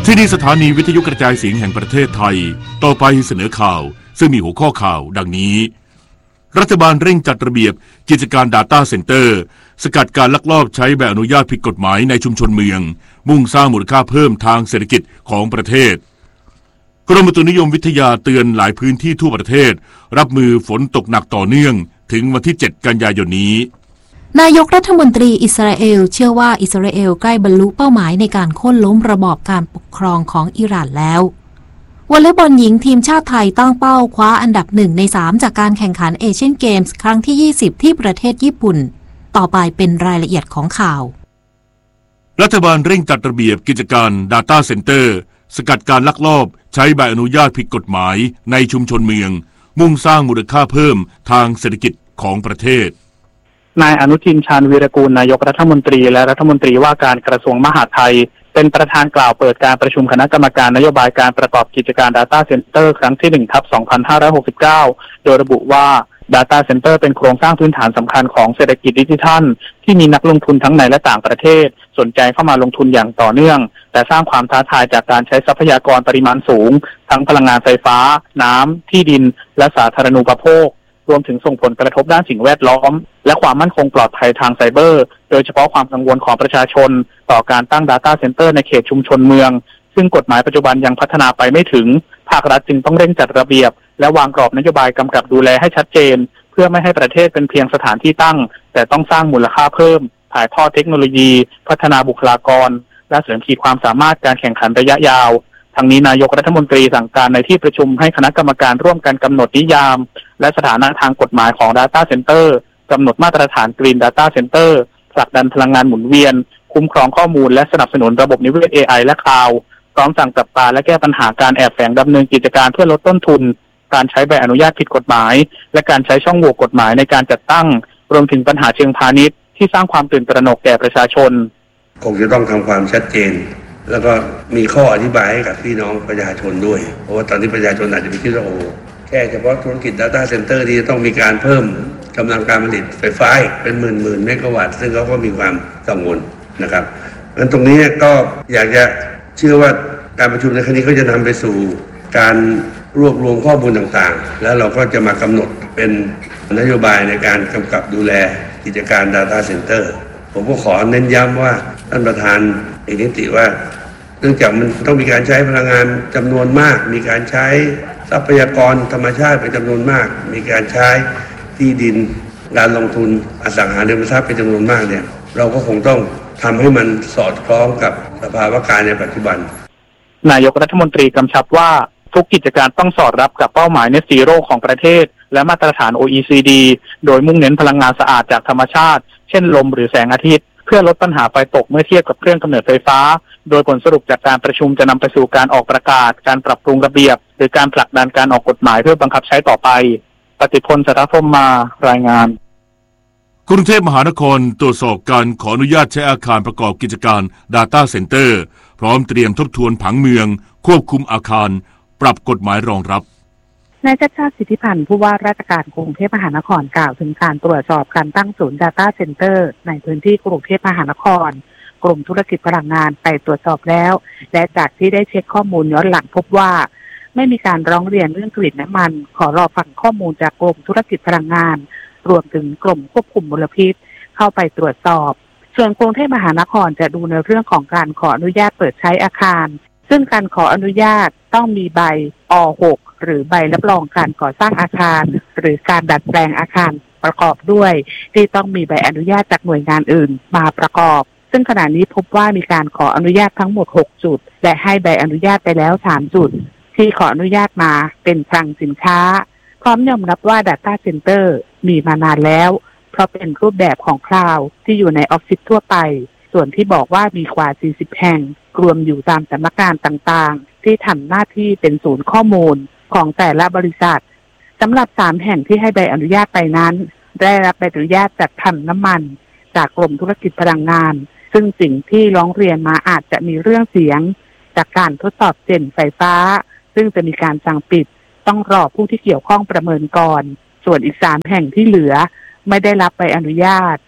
ที่นี่สถานีวิทยุกระจายเสียงแห่งประเทศไทยต่อไปเสนอข่าวซึ่งมีหัวข้อข่าวดังนี้รัฐบาลเร่งจัดระเบียบกิจการ Data Center สกัดการลักลอบใช้ใบอนุญาตผิดกฎหมายในชุมชนเมืองมุ่งสร้างมูลค่าเพิ่มทางเศรษฐกิจของประเทศกรมอุตุนิยมวิทยาเตือนหลายพื้นที่ทั่วประเทศรับมือฝนตกหนักต่อเนื่องถึงวันที่ 7 กันยายนนี้นายกรัฐมนตรีอิสราเอลเชื่อว่าอิสราเอลใกล้บรรลุเป้าหมายในการโค่นล้มระบอบการปกครองของอิหร่านแล้ววอลเลย์บอลหญิงทีมชาติไทยตั้งเป้าคว้าอันดับ1 ใน 3จากการแข่งขันเอเชียนเกมส์ครั้งที่ 20ที่ประเทศญี่ปุ่นต่อไปเป็นรายละเอียดของข่าวรัฐบาลเร่งจัดระเบียบกิจการ Data Center สกัดการลักลอบใช้ใบอนุญาตผิดกฎหมายในชุมชนเมืองมุ่งสร้างมูลค่าเพิ่มทางเศรษฐกิจของประเทศนายอนุทินชาญวีรกูลนายกรัฐมนตรีและรัฐมนตรีว่าการกระทรวงมหาดไทยเป็นประธานกล่าวเปิดการประชุมคณะกรรมการนโยบายการประกอบกิจการ Data Center ครั้งที่ 1/2569 โดยระบุว่า Data Center เป็นโครงสร้างพื้นฐานสำคัญของเศรษฐกิจดิจิทัลที่มีนักลงทุนทั้งในและต่างประเทศสนใจเข้ามาลงทุนอย่างต่อเนื่องแต่สร้างความท้าทายจากการใช้ทรัพยากรปริมาณสูงทั้งพลังงานไฟฟ้าน้ำที่ดินและสาธารณูปโภครวมถึงส่งผลกระทบด้านสิ่งแวดล้อมและความมั่นคงปลอดภัยทางไซเบอร์โดยเฉพาะความกังวลของประชาชนต่อการตั้ง Data Center ในเขตชุมชนเมืองซึ่งกฎหมายปัจจุบันยังพัฒนาไปไม่ถึงภาครัฐจึงต้องเร่งจัดระเบียบและวางกรอบนโยบายกำกับดูแลให้ชัดเจนเพื่อไม่ให้ประเทศเป็นเพียงสถานที่ตั้งแต่ต้องสร้างมูลค่าเพิ่มถ่ายทอดเทคโนโลยีพัฒนาบุคลากรและเสริมขีดความสามารถการแข่งขันระยะยาวทั้งนี้นายกรัฐมนตรีสั่งการในที่ประชุมให้คณะกรรมการร่วมกันกำหนดนิยามและสถานะทางกฎหมายของ Data Center กำหนดมาตรฐาน Green Data Center ผลักดันพลังงานหมุนเวียนคุ้มครองข้อมูลและสนับสนุนระบบนิเวศ AI และคลาวด์พร้อมสั่งจับตาและแก้ปัญหาการแอบแฝงดำเนินกิจการเพื่อลดต้นทุนการใช้ใบอนุญาตผิดกฎหมายและการใช้ช่องโหว่กฎหมายในการจัดตั้งรวมถึงปัญหาเชิงพาณิชย์ที่สร้างความตื่นตระหนกแก่ประชาชนคงจะต้องทำความชัดเจนแล้วก็มีข้ออธิบายให้กับพี่น้องประชาชนด้วยเพราะว่าตอนนี้ประชาชนอาจจะไปคิดว่าโอ้แค่เฉพาะธุรกิจ Data Center ที่จะต้องมีการเพิ่มกำลังการผลิตไฟฟ้าเป็นหมื่นเมกะวัตต์ซึ่งเขาก็มีความกังวลนะครับงั้นตรงนี้ก็อยากจะเชื่อว่าการประชุมในครั้งนี้ก็จะนำไปสู่การรวบรวมข้อมูลต่างๆแล้วเราก็จะมากำหนดเป็นนโยบายในการกำกับดูแลกิจการ Data Center ผมก็ขอเน้นย้ำว่าท่านประธานเอกนิติว่าเนื่องจากมันต้องมีการใช้พลังงานจำนวนมากมีการใช้ทรัพยากรธรรมชาติเป็นจำนวนมากมีการใช้ที่ดินการลงทุนอสังหาริมทรัพย์เป็นจำนวนมากเนี่ยเราก็คงต้องทำให้มันสอดคล้องกับสภาวะการในปัจจุบันนายกรัฐมนตรีกำชับว่าทุกกิจการต้องสอดรับกับเป้าหมาย Net Zero ของประเทศและมาตรฐาน OECD โดยมุ่งเน้นพลังงานสะอาดจากธรรมชาติเช่นลมหรือแสงอาทิตย์เพื่อลดปัญหาไฟตกเมื่อเทียบกับเครื่องกำเนิดไฟฟ้าโดยผลสรุปจากการประชุมจะนำไปสู่การออกประกาศการปรับปรุงระเบียบหรือการผลักดันการออกกฎหมายเพื่อบังคับใช้ต่อไปปฏิพล สัทธพรหมมารายงานกรุงเทพมหานครตรวจสอบการขออนุญาตใช้อาคารประกอบกิจการ Data Center พร้อมเตรียมทบทวนผังเมืองควบคุมอาคารปรับกฎหมายรองรับนายชัชชาติ สิทธิพันธ์ผู้ว่าราชการกรุงเทพมหานครกล่าวถึงการตรวจสอบการตั้งศูนย์ Data Center ในพื้นที่กรุงเทพมหานครกลุ่มธุรกิจพลังงานไปตรวจสอบแล้วและจากที่ได้เช็คข้อมูลย้อนหลังพบว่าไม่มีการร้องเรียนเรื่องกลิ่นน้ำมันขอรอฟังข้อมูลจากกรมธุรกิจพลังงานรวมถึงกรมควบคุมมลพิษเข้าไปตรวจสอบส่วนกรุงเทพมหานครจะดูในเรื่องของการขออนุญาตเปิดใช้อาคารซึ่งการขออนุญาตต้องมีใบอ.6 หรือใบรับรองการก่อสร้างอาคารหรือการดัดแปลงอาคารประกอบด้วยที่ต้องมีใบอนุญาตจากหน่วยงานอื่นมาประกอบซึ่งขณะนี้พบว่ามีการขออนุญาตทั้งหมด6จุดและให้ใบอนุญาตไปแล้ว3จุดที่ขออนุญาตมาเป็นคลังสินค้าพร้อมยอมรับว่า Data Center มีมานานแล้วเพราะเป็นรูปแบบของคลาวด์ที่อยู่ในออฟฟิศทั่วไปส่วนที่บอกว่ามีกว่า40แห่งรวมอยู่ตามสำนักงานต่างๆที่ทำหน้าที่เป็นศูนย์ข้อมูลของแต่ละบริษัทสำหรับ3แห่งที่ให้ใบอนุญาตไปนั้นได้รับใบอนุญาตจัดทำน้ำมันจากกรมธุรกิจพลังงานซึ่งสิ่งที่ร้องเรียนมาอาจจะมีเรื่องเสียงจากการทดสอบเส้นไฟฟ้าซึ่งจะมีการสั่งปิดต้องรอผู้ที่เกี่ยวข้องประเมินก่อนส่วนอีก3แห่งที่เหลือไม่ได้รับใบอนุญาต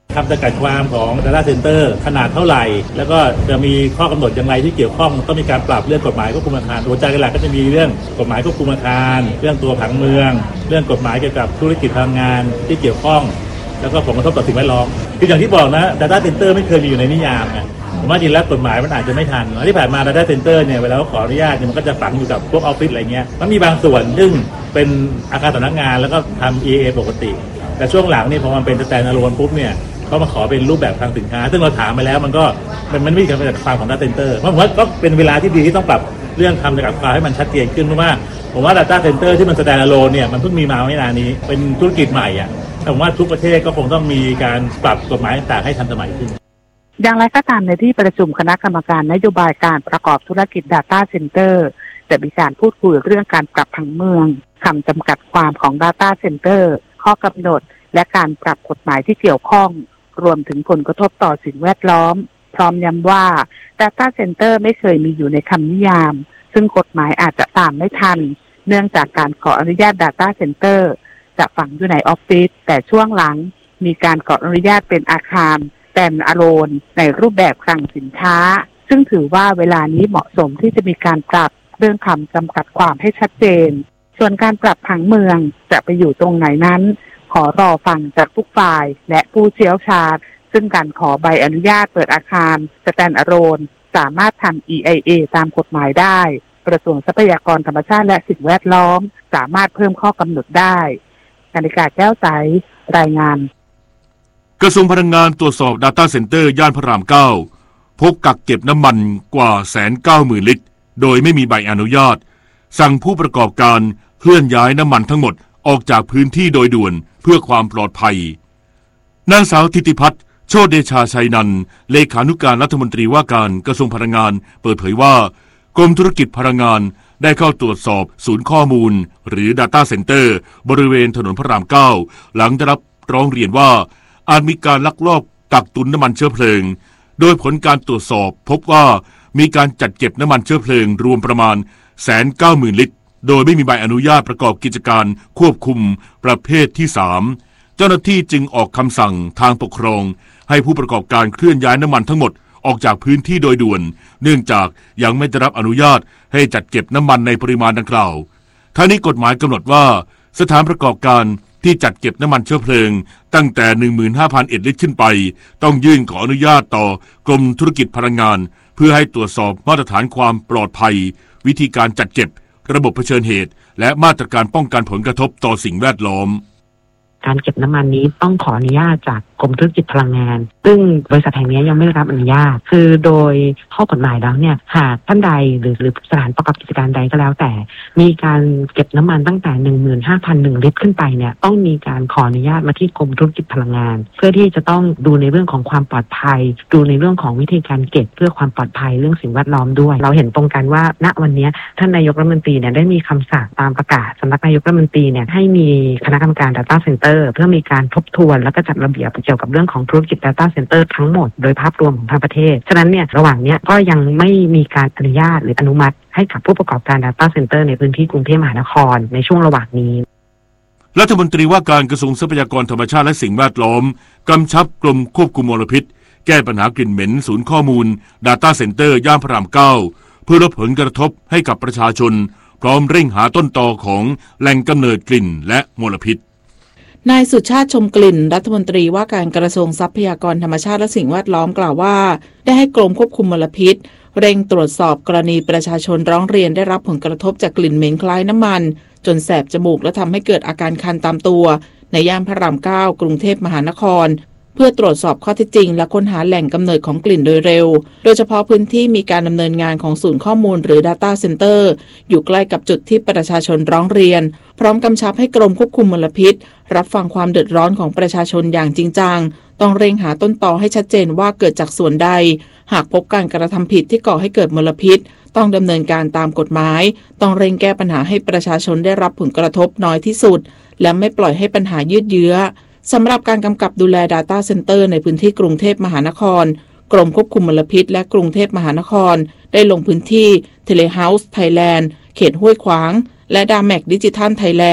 คำจำกัดความของ Data Center ขนาดเท่าไหร่แล้วก็จะมีข้อกำหนดอย่างไรที่เกี่ยวข้องต้องมีการปรับเรื่องกฎหมายควบคุมอาคารหัวใจหลักก็จะมีเรื่องกฎหมายควบคุมอาคารเรื่องตัวผังเมืองเรื่องกฎหมายเกี่ยวกับธุรกิจพลังงานที่เกี่ยวข้องแล้วก็ผลกระทบต่อสิ่งแวดล้อมคืออย่างที่บอกนะ Data Center ไม่เคยมีอยู่ในนิยามผมว่าจริงแล้วกฎหมายมันอาจจะไม่ทันที่ผ่านมา Data Center เนี่ยเวลาเขาขออนุญาตมันก็จะฝังอยู่กับพวกออฟฟิศอะไรเงี้ยมันมีบางส่วนซึ่งเป็นอาคารสำนักงานแล้วก็ทำ EA ปกติแต่ช่วงหลังนี่พอมันเป็น Standalone ปุ๊บเนี่ยก็มาขอเป็นรูปแบบทางสินค้าซึ่งเราถามไปแล้วมันไม่มีการจำกัดความของ Data Center เพราะผมว่าก็เป็นเวลาที่ดีที่ต้องปรับเรื่องคำจำกัดความให้มันชัดเจนขึ้นเพราะว่าผมว่า Data Center ที่มัน Standalone เนี่ยมันเพิ่งมีมาไม่นานนี้เป็นธุรกิจใหม่แต่ผมว่าทุกประเทศก็คงต้องมีการปรับกฎหมายต่างๆให้ทันสมัยขึ้นอย่างไรก็ตามในที่ประชุมคณะกรรมการนโยบายการประกอบธุรกิจ Data Center จะมีการพูดคุยเรื่องการปรับผังเมืองคำจำกัดความของ Data Center ข้อกำหนดและการปรับกฎหมายที่เกี่ยวข้องรวมถึงผลกระทบต่อสิ่งแวดล้อมพร้อมย้ำว่า Data Center ไม่เคยมีอยู่ในคำนิยามซึ่งกฎหมายอาจจะตามไม่ทันเนื่องจากการขออนุญาต Data Center จะฝังอยู่ในออฟฟิศแต่ช่วงหลังมีการขออนุญาตเป็นอาคารStandalone ในรูปแบบคลังสินค้าซึ่งถือว่าเวลานี้เหมาะสมที่จะมีการปรับเรื่องคำจำกัดความให้ชัดเจนส่วนการปรับผังเมืองจะไปอยู่ตรงไหนนั้นขอรอฟังจากทุกฝ่ายและผู้เชี่ยวชาญซึ่งการขอใบอนุญาตเปิดอาคาร Standalone สามารถทำ EIA ตามกฎหมายได้กระทรวงทรัพยากรธรรมชาติและสิ่งแวดล้อมสามารถเพิ่มข้อกำหนดได้กนิกาแก้วใสรายงานกระทรวงพลังงานตรวจสอบ Data Center ย่านพระราม 9 พบกักเก็บน้ำมันกว่า 190,000 ลิตรโดยไม่มีใบอนุญาตสั่งผู้ประกอบการเคลื่อนย้ายน้ำมันทั้งหมดออกจากพื้นที่โดยด่วนเพื่อความปลอดภัยนางสาวธิติพัฒน์โชติเดชาชัยนันท์เลขานุการรัฐมนตรีว่าการกระทรวงพลังงานเปิดเผยว่ากรมธุรกิจพลังงานได้เข้าตรวจสอบศูนย์ข้อมูลหรือ Data Center บริเวณถนนพระราม 9 หลังได้รับร้องเรียนว่าอาจมีการลักลอบกักตุนน้ำมันเชื้อเพลิงโดยผลการตรวจสอบพบว่ามีการจัดเก็บน้ำมันเชื้อเพลิงรวมประมาณ 190,000 ลิตรโดยไม่มีใบอนุญาตประกอบกิจการควบคุมประเภทที่ 3 เจ้าหน้าที่จึงออกคำสั่งทางปกครองให้ผู้ประกอบการเคลื่อนย้ายน้ำมันทั้งหมดออกจากพื้นที่โดยด่วนเนื่องจากยังไม่ได้รับอนุญาตให้จัดเก็บน้ำมันในปริมาณดังกล่าวทั้งนี้กฎหมายกำหนดว่าสถานประกอบการที่จัดเก็บน้ำมันเชื้อเพลิงตั้งแต่ 15,000 ลิตรขึ้นไปต้องยื่นขออนุญาตต่อกรมธุรกิจพลังงานเพื่อให้ตรวจสอบมาตรฐานความปลอดภัยวิธีการจัดเก็บระบบเผชิญเหตุและมาตรการป้องกันผลกระทบต่อสิ่งแวดล้อมการเก็บน้ำมันนี้ต้องขออนุญาตจากกรมธุรกิจพลังงานซึ่งบริษัทแห่งนี้ยังไม่ได้รับอนุญาตคือโดยข้อกฎหมายแล้วเนี่ยหากท่านใดหรือสถานประกอบกิจการใดก็แล้วแต่มีการเก็บน้ำมันตั้งแต่ 15,001 ลิตรขึ้นไปเนี่ยต้องมีการขออนุญาตมาที่กรมธุรกิจพลังงานเพื่อที่จะต้องดูในเรื่องของความปลอดภัยดูในเรื่องของวิธีการเก็บเพื่อความปลอดภัยเรื่องสิ่งแวดล้อมด้วยเราเห็นตรงกันว่าณวันนี้ท่านนายกรัฐมนตรีเนี่ยได้มีคำสั่งตามประกาศสำนักนายกรัฐมนตรีเนี่ยให้มีคณะกรรมการ Data Center เพื่อมีการทบทวนและก็จัดระเบียบเกี่ยวกับเรื่องของธุรกิจ Data Center ทั้งหมดโดยภาพรวมของทางประเทศฉะนั้นเนี่ยระหว่างนี้ก็ยังไม่มีการอนุญาตหรืออนุมัติให้กับผู้ประกอบการ Data Center ในพื้นที่กรุงเทพมหานครในช่วงระหว่างนี้รัฐมนตรีว่าการกระทรวงทรัพยากรธรรมชาติและสิ่งแวดล้อมกำชับกรมควบคุมมลพิษแก้ปัญหากลิ่นเหม็นศูนย์ข้อมูล Data Center ย่านพระราม 9 เพื่อลดผลกระทบให้กับประชาชนพร้อมเร่งหาต้นตอของแหล่งกำเนิดกลิ่นและมลพิษนายสุชาติชมกลิ่นรัฐมนตรีว่าการกระทรวงทรัพยากรธรรมชาติและสิ่งแวดล้อมกล่าวว่าได้ให้กรมควบคุมมลพิษเร่งตรวจสอบกรณีประชาชนร้องเรียนได้รับผลกระทบจากกลิ่นเหม็นคล้ายน้ำมันจนแสบจมูกและทำให้เกิดอาการคันตามตัวในย่านพระราม 9 กรุงเทพมหานครเพื่อตรวจสอบข้อเท็จจริงและค้นหาแหล่งกำเนิดของกลิ่นโดยเร็วโดยเฉพาะพื้นที่มีการดำเนินงานของศูนย์ข้อมูลหรือ Data Center อยู่ใกล้กับจุดที่ประชาชนร้องเรียนพร้อมกำชับให้กรมควบคุมมลพิษรับฟังความเดือดร้อนของประชาชนอย่างจริงจังต้องเร่งหาต้นตอให้ชัดเจนว่าเกิดจากส่วนใดหากพบการกระทำผิดที่ก่อให้เกิดมลพิษต้องดำเนินการตามกฎหมายต้องเร่งแก้ปัญหาให้ประชาชนได้รับผลกระทบน้อยที่สุดและไม่ปล่อยให้ปัญหายืดเยื้อสำหรับการกำกับดูแล Data Center ในพื้นที่กรุงเทพมหานครกรมควบคุมมลพิษและกรุงเทพมหานครได้ลงพื้นที่ Telehouse Thailand เขตห้วยขวางและ Damek Digital Thailand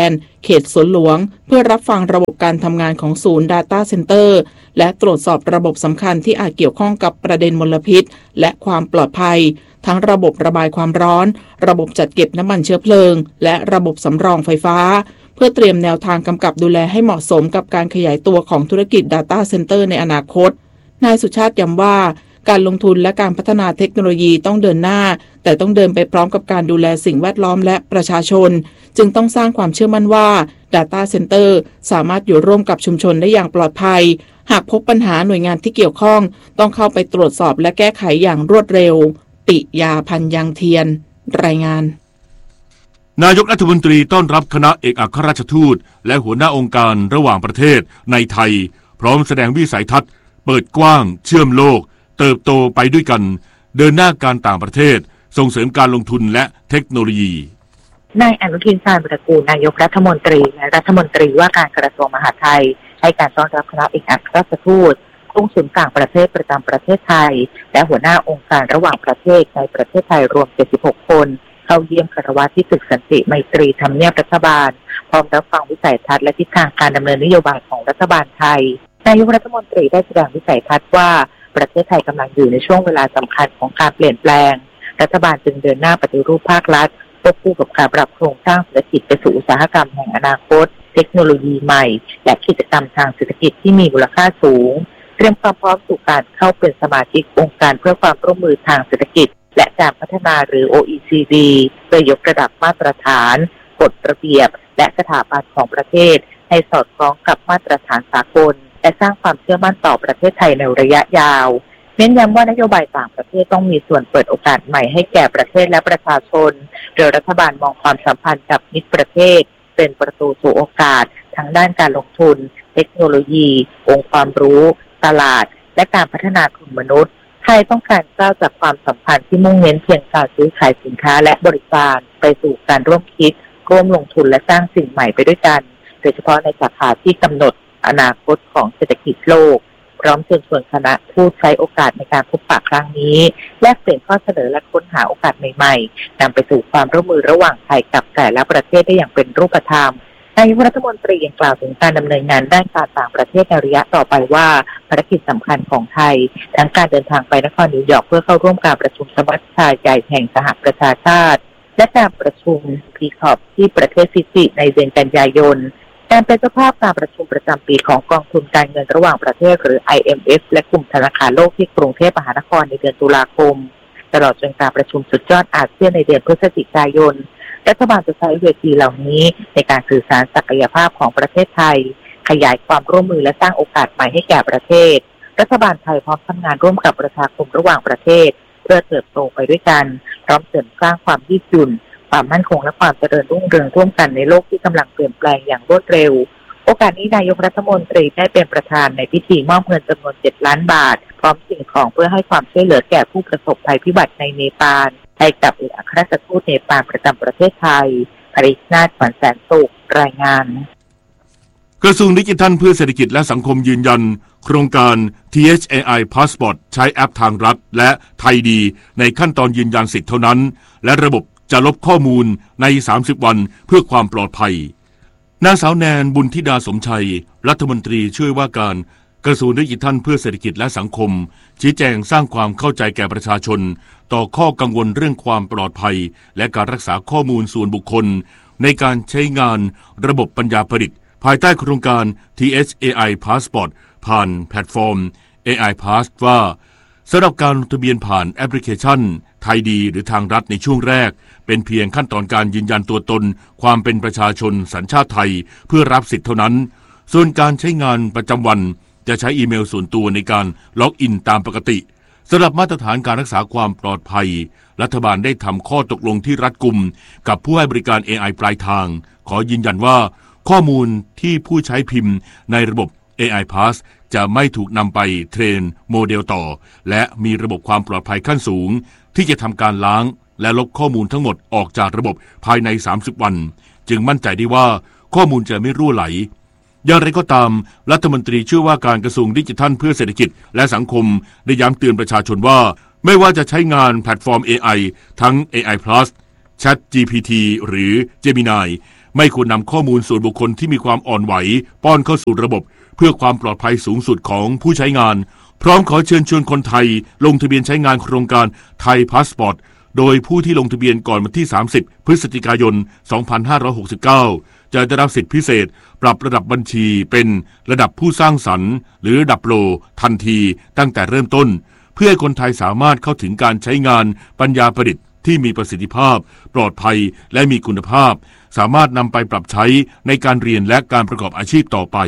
เขตสวนหลวงเพื่อรับฟังระบบการทำงานของศูนย์ Data Center และตรวจสอบระบบสำคัญที่อาจเกี่ยวข้องกับประเด็นมลพิษและความปลอดภัยทั้งระบบระบายความร้อนระบบจัดเก็บน้ำมันเชื้อเพลิงและระบบสำรองไฟฟ้าเพื่อเตรียมแนวทางกำกับดูแลให้เหมาะสมกับการขยายตัวของธุรกิจ Data Center ในอนาคตนายสุชาติย้ำว่าการลงทุนและการพัฒนาเทคโนโลยีต้องเดินหน้าแต่ต้องเดินไปพร้อมกับการดูแลสิ่งแวดล้อมและประชาชนจึงต้องสร้างความเชื่อมั่นว่า Data Center สามารถอยู่ร่วมกับชุมชนได้อย่างปลอดภัยหากพบปัญหาหน่วยงานที่เกี่ยวข้องต้องเข้าไปตรวจสอบและแก้ไขอย่างรวดเร็วปิยาพันธ์ยังเทียนรายงานนายกรัฐมนตรีต้อนรับคณะเอกอัครราชทูตและหัวหน้าองค์การระหว่างประเทศในไทยพร้อมแสดงวิสัยทัศน์เปิดกว้างเชื่อมโลกเติบโตไปด้วยกันเดินหน้าการต่างประเทศส่งเสริมการลงทุนและเทคโนโลยีนายอนุทิน ชาญวิรากูลนายกรัฐมนตรีและรัฐมนตรีว่าการกระทรวงมหาดไทยให้การต้อนรับคณะเอกอัครราชทูตกงสุลต่างประเทศประจำประเทศไทยและหัวหน้าองค์การระหว่างประเทศในประเทศไทยรวม76คนเข้าเยี่ยมคารวะที่ตึกสันติไมตรีทำเนียบรัฐบาลพร้อมรับฟังวิสัยทัศน์และทิศทางการดำเนินนโยบายของรัฐบาลไทยนายกรัฐมนตรีได้แสดงวิสัยทัศน์ว่าประเทศไทยกำลังอยู่ในช่วงเวลาสำคัญของการเปลี่ยนแปลงรัฐบาลจึงเดินหน้าปฏิรูปภาครัฐควบคู่กับการปรับโครงสร้างเศรษฐกิจไปสู่อุตสาหกรรมแห่งอนาคตเทคโนโลยีใหม่และกิจกรรมทางเศรษฐกิจที่มีมูลค่าสูงเตรียมความพร้อมสู่การเข้าเป็นสมาชิกองค์การเพื่อความร่วมมือทางเศรษฐกิจและการพัฒนาหรือ OECD เพื่อยกระดับมาตรฐานกฎระเบียบและสถาบันของประเทศให้สอดคล้องกับมาตรฐานสากลและสร้างความเชื่อมั่นต่อประเทศไทยในระยะยาวเน้นย้ำว่านโยบายต่างประเทศต้องมีส่วนเปิดโอกาสใหม่ให้แก่ประเทศและประชาชนโดยรัฐบาลมองความสัมพันธ์กับมิตรประเทศเป็นประตูสู่โอกาสทั้งด้านการลงทุนเทคโนโลยีองค์ความรู้ตลาดและการพัฒนาทุนมนุษย์ไทยต้องการก้าวจากความสัมพันธ์ที่มุ่งเน้นเพียงการซื้อขายสินค้าและบริการไปสู่การร่วมคิดร่วมลงทุนและสร้างสิ่งใหม่ไปด้วยกันโดยเฉพาะในสาขาที่กำหนดอนาคตของเศรษฐกิจโลกพร้อมเชิญชวนคณะทูตใช้โอกาสในการพบปะครั้งนี้แลกเปลี่ยนข้อเสนอและค้นหาโอกาสใหม่ๆนำไปสู่ความร่วมมือระหว่างไทยกับแต่ละประเทศได้อย่างเป็นรูปธรรมนายกรัฐมนตรียังกล่าวถึงการดำเนินงานด้านการต่างประเทศในระยะต่อไปว่าภารกิจสำคัญของไทยทั้งการเดินทางไปนครนิวยอร์กเพื่อเข้าร่วมการประชุมสมัชชาใหญ่แห่งสหประชาชาติและการประชุมพีคอปที่ประเทศฟิจิในเดือนกันยายนการเป็นเจ้าภาพการประชุมประจำปีของกองทุนการเงินระหว่างประเทศหรือ IMF และกลุ่มธนาคารโลกที่กรุงเทพมหานครในเดือนตุลาคมตลอดจนการประชุมสุดยอดอาเซียนในเดือนพฤศจิกายนรัฐบาลจะใช้เวทีเหล่านี้ในการสื่อสารศักยภาพของประเทศไทยขยายความร่วมมือและสร้างโอกาสใหม่ให้แก่ประเทศรัฐบาลไทยพร้อมทำงานร่วมกับประชาคมระหว่างประเทศเพื่อเติบโตไปด้วยกันพร้อมเสริมสร้างความยืดหยุ่นความมั่นคงและความเจริญรุ่งเรืองร่วมกันในโลกที่กำลังเปลี่ยนแปลงอย่างรวดเร็วโอกาสนี้นายกรัฐมนตรีได้เป็นประธานในพิธีมอบเงินจำนวน7 ล้านบาทพร้อมสิ่งของเพื่อให้ความช่วยเหลือแก่ผู้ประสบภัยพิบัติในเนปาลให้กับเอกอัครราชทูตเนปาลประจำประเทศไทยปริศนาถ ขวัญแสนสุขรายงานกระทรวงดิจิทัลเพื่อเศรษฐกิจและสังคมยืนยันโครงการ THAI Passport ใช้แอปทางรัฐและไทยดีในขั้นตอนยืนยันสิทธิเท่านั้นและระบบจะลบข้อมูลใน30 วันเพื่อความปลอดภัยนางสาวแนนบุญธิดาสมชัยรัฐมนตรีช่วยว่าการกระทรวงดิจิทัลเพื่อเศรษฐกิจและสังคมชี้แจงสร้างความเข้าใจแก่ประชาชนต่อข้อกังวลเรื่องความปลอดภัยและการรักษาข้อมูลส่วนบุคคลในการใช้งานระบบปัญญาประดิษฐ์ภายใต้โครงการ THAI Passport ผ่านแพลตฟอร์ม AI Pass ว่าสำหรับการลงทะเบียนผ่านแอปพลิเคชันไทยดีหรือทางรัฐในช่วงแรกเป็นเพียงขั้นตอนการยืนยันตัวตนความเป็นประชาชนสัญชาติไทยเพื่อรับสิทธิเท่านั้นส่วนการใช้งานประจำวันจะใช้อีเมลส่วนตัวในการล็อกอินตามปกติสำหรับมาตรฐานการรักษาความปลอดภัยรัฐบาลได้ทำข้อตกลงที่รัดกุมกับผู้ให้บริการ AI ปลายทางขอยืนยันว่าข้อมูลที่ผู้ใช้พิมพ์ในระบบ AI Pass จะไม่ถูกนำไปเทรนโมเดลต่อและมีระบบความปลอดภัยขั้นสูงที่จะทำการล้างและลบข้อมูลทั้งหมดออกจากระบบภายใน30 วันจึงมั่นใจได้ว่าข้อมูลจะไม่รั่วไหลอย่างไรก็ตามรัฐมนตรีช่วยว่าการกระทรวงดิจิทัลเพื่อเศรษฐกิจและสังคมได้ย้ำเตือนประชาชนว่าไม่ว่าจะใช้งานแพลตฟอร์ม AI ทั้ง AI Plus ChatGPT หรือ Gemini ไม่ควรนำข้อมูลส่วนบุคคลที่มีความอ่อนไหวป้อนเข้าสู่ระบบเพื่อความปลอดภัยสูงสุดของผู้ใช้งานพร้อมขอเชิญชวนคนไทยลงทะเบียนใช้งานโครงการไทยพาสปอร์ตโดยผู้ที่ลงทะเบียนก่อนวันที่ 30 พฤศจิกายน 2569 จะได้รับสิทธิพิเศษปรับระดับบัญชีเป็นระดับผู้สร้างสรรค์หรือระดับโปรทันทีตั้งแต่เริ่มต้นเพื่อให้คนไทยสามารถเข้าถึงการใช้งานปัญญาประดิษฐ์ที่มีประสิทธิภาพปลอดภัยและมีคุณภาพสามารถนำไปปรับใช้ในการเรียนและการประกอบอาชีพต่อไป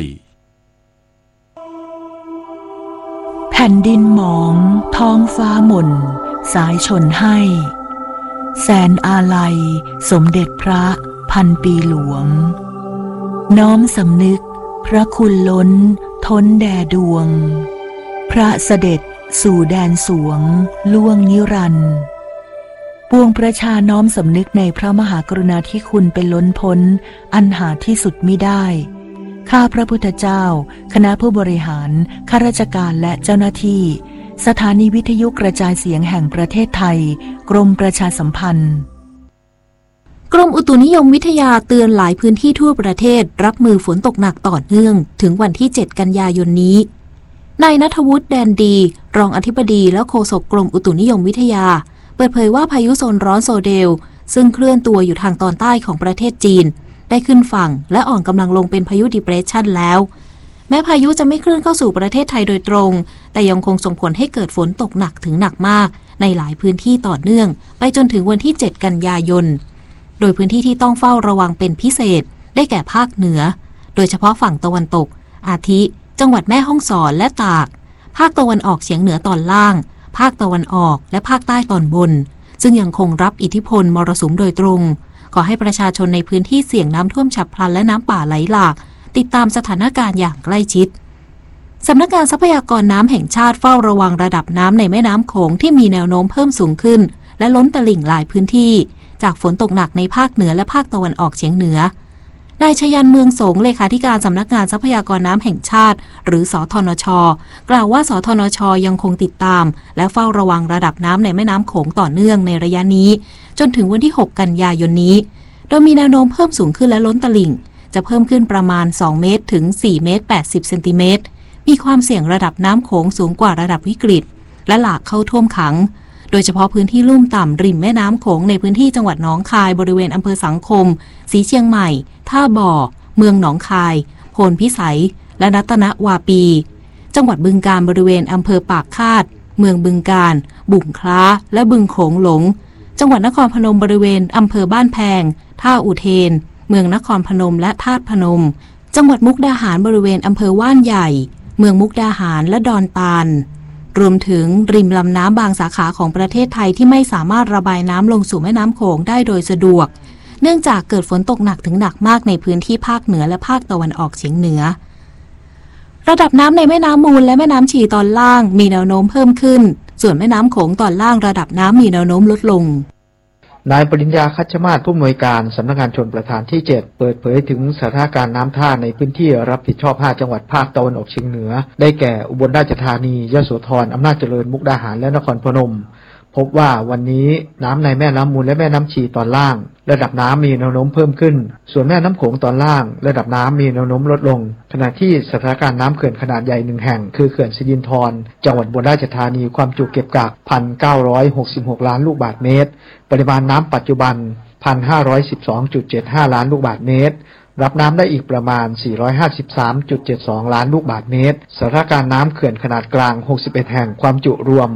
แผ่นดินหมองท้องฟ้าหม่นสายชนให้แสนอาลัยสมเด็จพระพันปีหลวงน้อมสำนึกพระคุณล้นท้นแด่ดวงพระเสด็จสู่แดนสวงล่วงนิรันดร์ปวงประชาน้อมสำนึกในพระมหากรุณาธิคุณเป็นล้นพ้นอันหาที่สุดมิได้ข้าพระพุทธเจ้าคณะผู้บริหารข้าราชการและเจ้าหน้าที่สถานีวิทยุกระจายเสียงแห่งประเทศไทยกรมประชาสัมพันธ์กรมอุตุนิยมวิทยาเตือนหลายพื้นที่ทั่วประเทศรับมือฝนตกหนักต่อเนื่องถึงวันที่ 7 กันยายนนี้นายณัฐวุฒิแดนดีรองอธิบดีและโฆษกกรมอุตุนิยมวิทยาเปิดเผยว่าพายุโซนร้อนโซเดลซึ่งเคลื่อนตัวอยู่ทางตอนใต้ของประเทศจีนได้ขึ้นฝั่งและอ่อนกำลังลงเป็นพายุดิเปรสชันแล้วแม้พายุจะไม่เคลื่อนเข้าสู่ประเทศไทยโดยตรงแต่ยังคงส่งผลให้เกิดฝนตกหนักถึงหนักมากในหลายพื้นที่ต่อเนื่องไปจนถึงวันที่ 7 กันยายนโดยพื้นที่ที่ต้องเฝ้าระวังเป็นพิเศษได้แก่ภาคเหนือโดยเฉพาะฝั่งตะวันตกอาทิจังหวัดแม่ฮ่องสอนและตากภาคตะวันออกเฉียงเหนือตอนล่างภาคตะวันออกและภาคใต้ตอนบนซึ่งยังคงรับอิทธิพลมรสุมโดยตรงขอให้ประชาชนในพื้นที่เสี่ยงน้ำท่วมฉับพลันและน้ำป่าไหลหลากติดตามสถานการณ์อย่างใกล้ชิดสำนักงานทรัพยากรน้ำแห่งชาติเฝ้าระวังระดับน้ำในแม่น้ำโขงที่มีแนวโน้มเพิ่มสูงขึ้นและล้นตลิ่งหลายพื้นที่จากฝนตกหนักในภาคเหนือและภาคตะวันออกเฉียงเหนือนายชยันเมืองสงเลขาธิการสำนักงานทรัพยากรน้ำแห่งชาติหรือสทนช.กล่าวว่าสทนช.ยังคงติดตามและเฝ้าระวังระดับน้ำในแม่น้ำโขงต่อเนื่องในระยะนี้จนถึงวันที่ 6 กันยายนนี้โดยมีแนวโน้มเพิ่มสูงขึ้นและล้นตลิ่งจะเพิ่มขึ้นประมาณ2เมตรถึง4เมตร80เซนติเมตรมีความเสี่ยงระดับน้ำโขงสูงกว่าระดับวิกฤตและหลากเข้าท่วมขังโดยเฉพาะพื้นที่ลุ่มต่ำริมแม่น้ำโขงในพื้นที่จังหวัดหนองคายบริเวณอำเภอสังคมศรีเชียงใหม่ท่าบ่อเมืองหนองคายโพนพิสัยและรัตนวาปีจังหวัดบึงกาฬบริเวณอำเภอปากคาดเมืองบึงกาฬบุ่งคล้าและบึงโขงหลงจังหวัดนครพนมบริเวณอำเภอบ้านแพงท่าอุเทนเมืองนครพนมและธาตุพนมจังหวัดมุกดาหารบริเวณอำเภอว่านใหญ่เมืองมุกดาหารและดอนตาลรวมถึงริมลำน้ำบางสาขาของประเทศไทยที่ไม่สามารถระบายน้ำลงสู่แม่น้ำโขงได้โดยสะดวกเนื่องจากเกิดฝนตกหนักถึงหนักมากในพื้นที่ภาคเหนือและภาคตะวันออกเฉียงเหนือระดับน้ำในแม่น้ำมูลและแม่น้ำฉี่ตอนล่างมีแนวโน้มเพิ่มขึ้นส่วนแม่น้ำโขงตอนล่างระดับน้ำมีแนวโน้มลดลงนายปริญญาคัชมาศผู้อำนวยการสำนักงานชลประทานที่ 7เปิดเผยถึงสถานการณ์น้ำท่าในพื้นที่รับผิดชอบ5จังหวัดภาคตะวันออกเฉียงเหนือได้แก่อุบลราชธานียโสธรอำนาจเจริญมุกดาหารและนครพนมพบว่าวันนี้น้ำในแม่น้ำมูลและแม่น้ำฉี่ตอนล่างระดับน้ำมีแนวโน้มเพิ่มขึ้นส่วนแม่น้ำโขงตอนล่างระดับน้ำมีแนวโน้มลดลงขณะที่สถานการณ์น้ำเขื่อนขนาดใหญ่1แห่งคือเขื่อนสิรินธรจังหวัดอุบลราชธานีความจุเก็บกัก 1,966 ล้านลูกบาศก์เมตรปริมาณน้ำปัจจุบัน 1,512.75 ล้านลูกบาศก์เมตรรับน้ำได้อีกประมาณ 453.72 ล้านลูกบาศก์เมตรสถานการณ์น้ำเขื่อนขนาดกลาง61แห่งความจุรวม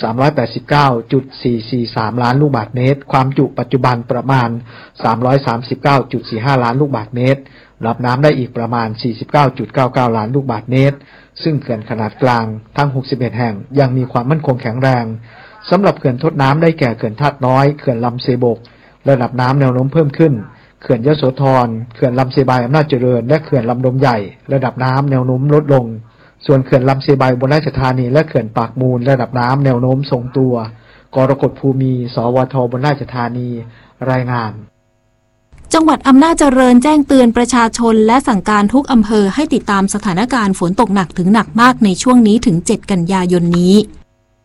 389.443 ล้านลูกบาศก์เมตรความจุปัจจุบันประมาณ 339.45 ล้านลูกบาศก์เมตรรับน้ำได้อีกประมาณ 49.99 ล้านลูกบาศก์เมตรซึ่งเขื่อนขนาดกลางทั้ง61แห่งยังมีความมั่นคงแข็งแรงสำหรับเขื่อนทดน้ำได้แก่เขื่อนธาตุน้อยเขื่อนลำเซบกระดับน้ำแนวโน้มเพิ่มขึ้นเขื่อนยโสธรเขื่อนลำเซบายอำนาจเจริญและเขื่อนลำดมใหญ่ระดับน้ำแนวโน้มลดลงส่วนเขื่อนลำเซบายอุบลราชธานีและเขื่อนปากมูลระดับน้ำแนวโน้มทรงตัวกรกฎภูมิสวทอุบลราชธานีรายงานจังหวัดอำนาจเจริญแจ้งเตือนประชาชนและสั่งการทุกอำเภอให้ติดตามสถานการณ์ฝนตกหนักถึงหนักมากในช่วงนี้ถึง7 กันยายนนี้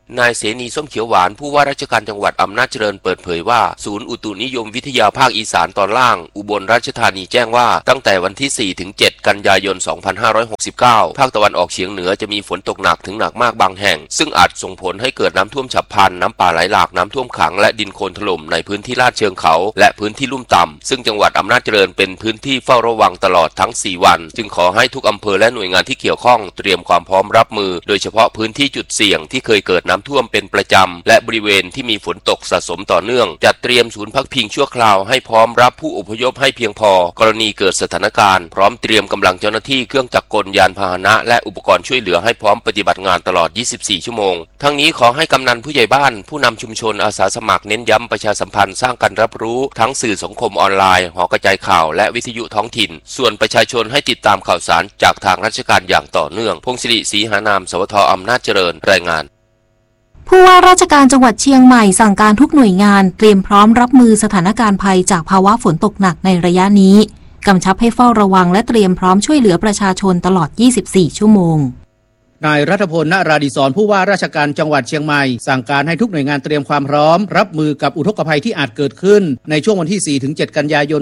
นายเสนีส้มเขียวหวานผู้ว่าราชการจังหวัดอำนาจเจริญเปิดเผยว่าศูนย์อุตุนิยมวิทยาภาคอีสานตอนล่างอุบลราชธานีแจ้งว่าตั้งแต่วันที่ 4-7 กันยายน 2569 ภาคตะวันออกเฉียงเหนือจะมีฝนตกหนักถึงหนักมากบางแห่งซึ่งอาจส่งผลให้เกิดน้ำท่วมฉับพลันน้ำป่าไหลหลากน้ำท่วมขังและดินโคลนถล่มในพื้นที่ลาดเชิงเขาและพื้นที่ลุ่มต่ำซึ่งจังหวัดอำนาจเจริญเป็นพื้นที่เฝ้าระวังตลอดทั้ง 4 วันจึงขอให้ทุกอำเภอและหน่วยงานที่เกี่ยวข้องเตรียมความพร้อมรับมือโดยเฉพาะพื้นที่จุดเสี่ยงที่เคยเกิดน้ำท่วมเป็นประจำและบริเวณที่มีฝนตกสะสมต่อเนื่องจัดเตรียมศูนย์พักพิงชั่วคราวให้พร้อมรับผู้อพยพให้เพียงพอกรณีเกิดสถานการณ์พร้อมเตรียมกำลังเจ้าหน้าที่เครื่องจักรกลยานพาหนะและอุปกรณ์ช่วยเหลือให้พร้อมปฏิบัติงานตลอด 24 ชั่วโมงทั้งนี้ขอให้กำนันผู้ใหญ่บ้านผู้นำชุมชนอาสาสมัครเน้นย้ำประชาสัมพันธ์สร้างการรับรู้ทั้งสื่อสังคมออนไลน์หอกระจายข่าวและวิทยุท้องถิ่นส่วนประชาชนให้ติดตามข่าวสารจากทางราชการอย่างต่อเนื่องพงศิริศรีหานามสวท.อำนาจเจริญรายงานผู้ว่าราชการจังหวัดเชียงใหม่สั่งการทุกหน่วยงานเตรียมพร้อมรับมือสถานการณ์ภัยจากภาวะฝนตกหนักในระยะนี้กำชับให้เฝ้าระวังและเตรียมพร้อมช่วยเหลือประชาชนตลอด 24 ชั่วโมงนายรัฐพล ณราดิศรผู้ว่าราชการจังหวัดเชียงใหม่สั่งการให้ทุกหน่วยงานเตรียมความพร้อมรับมือกับอุทกภัยที่อาจเกิดขึ้นในช่วงวันที่ 4-7 กันยายน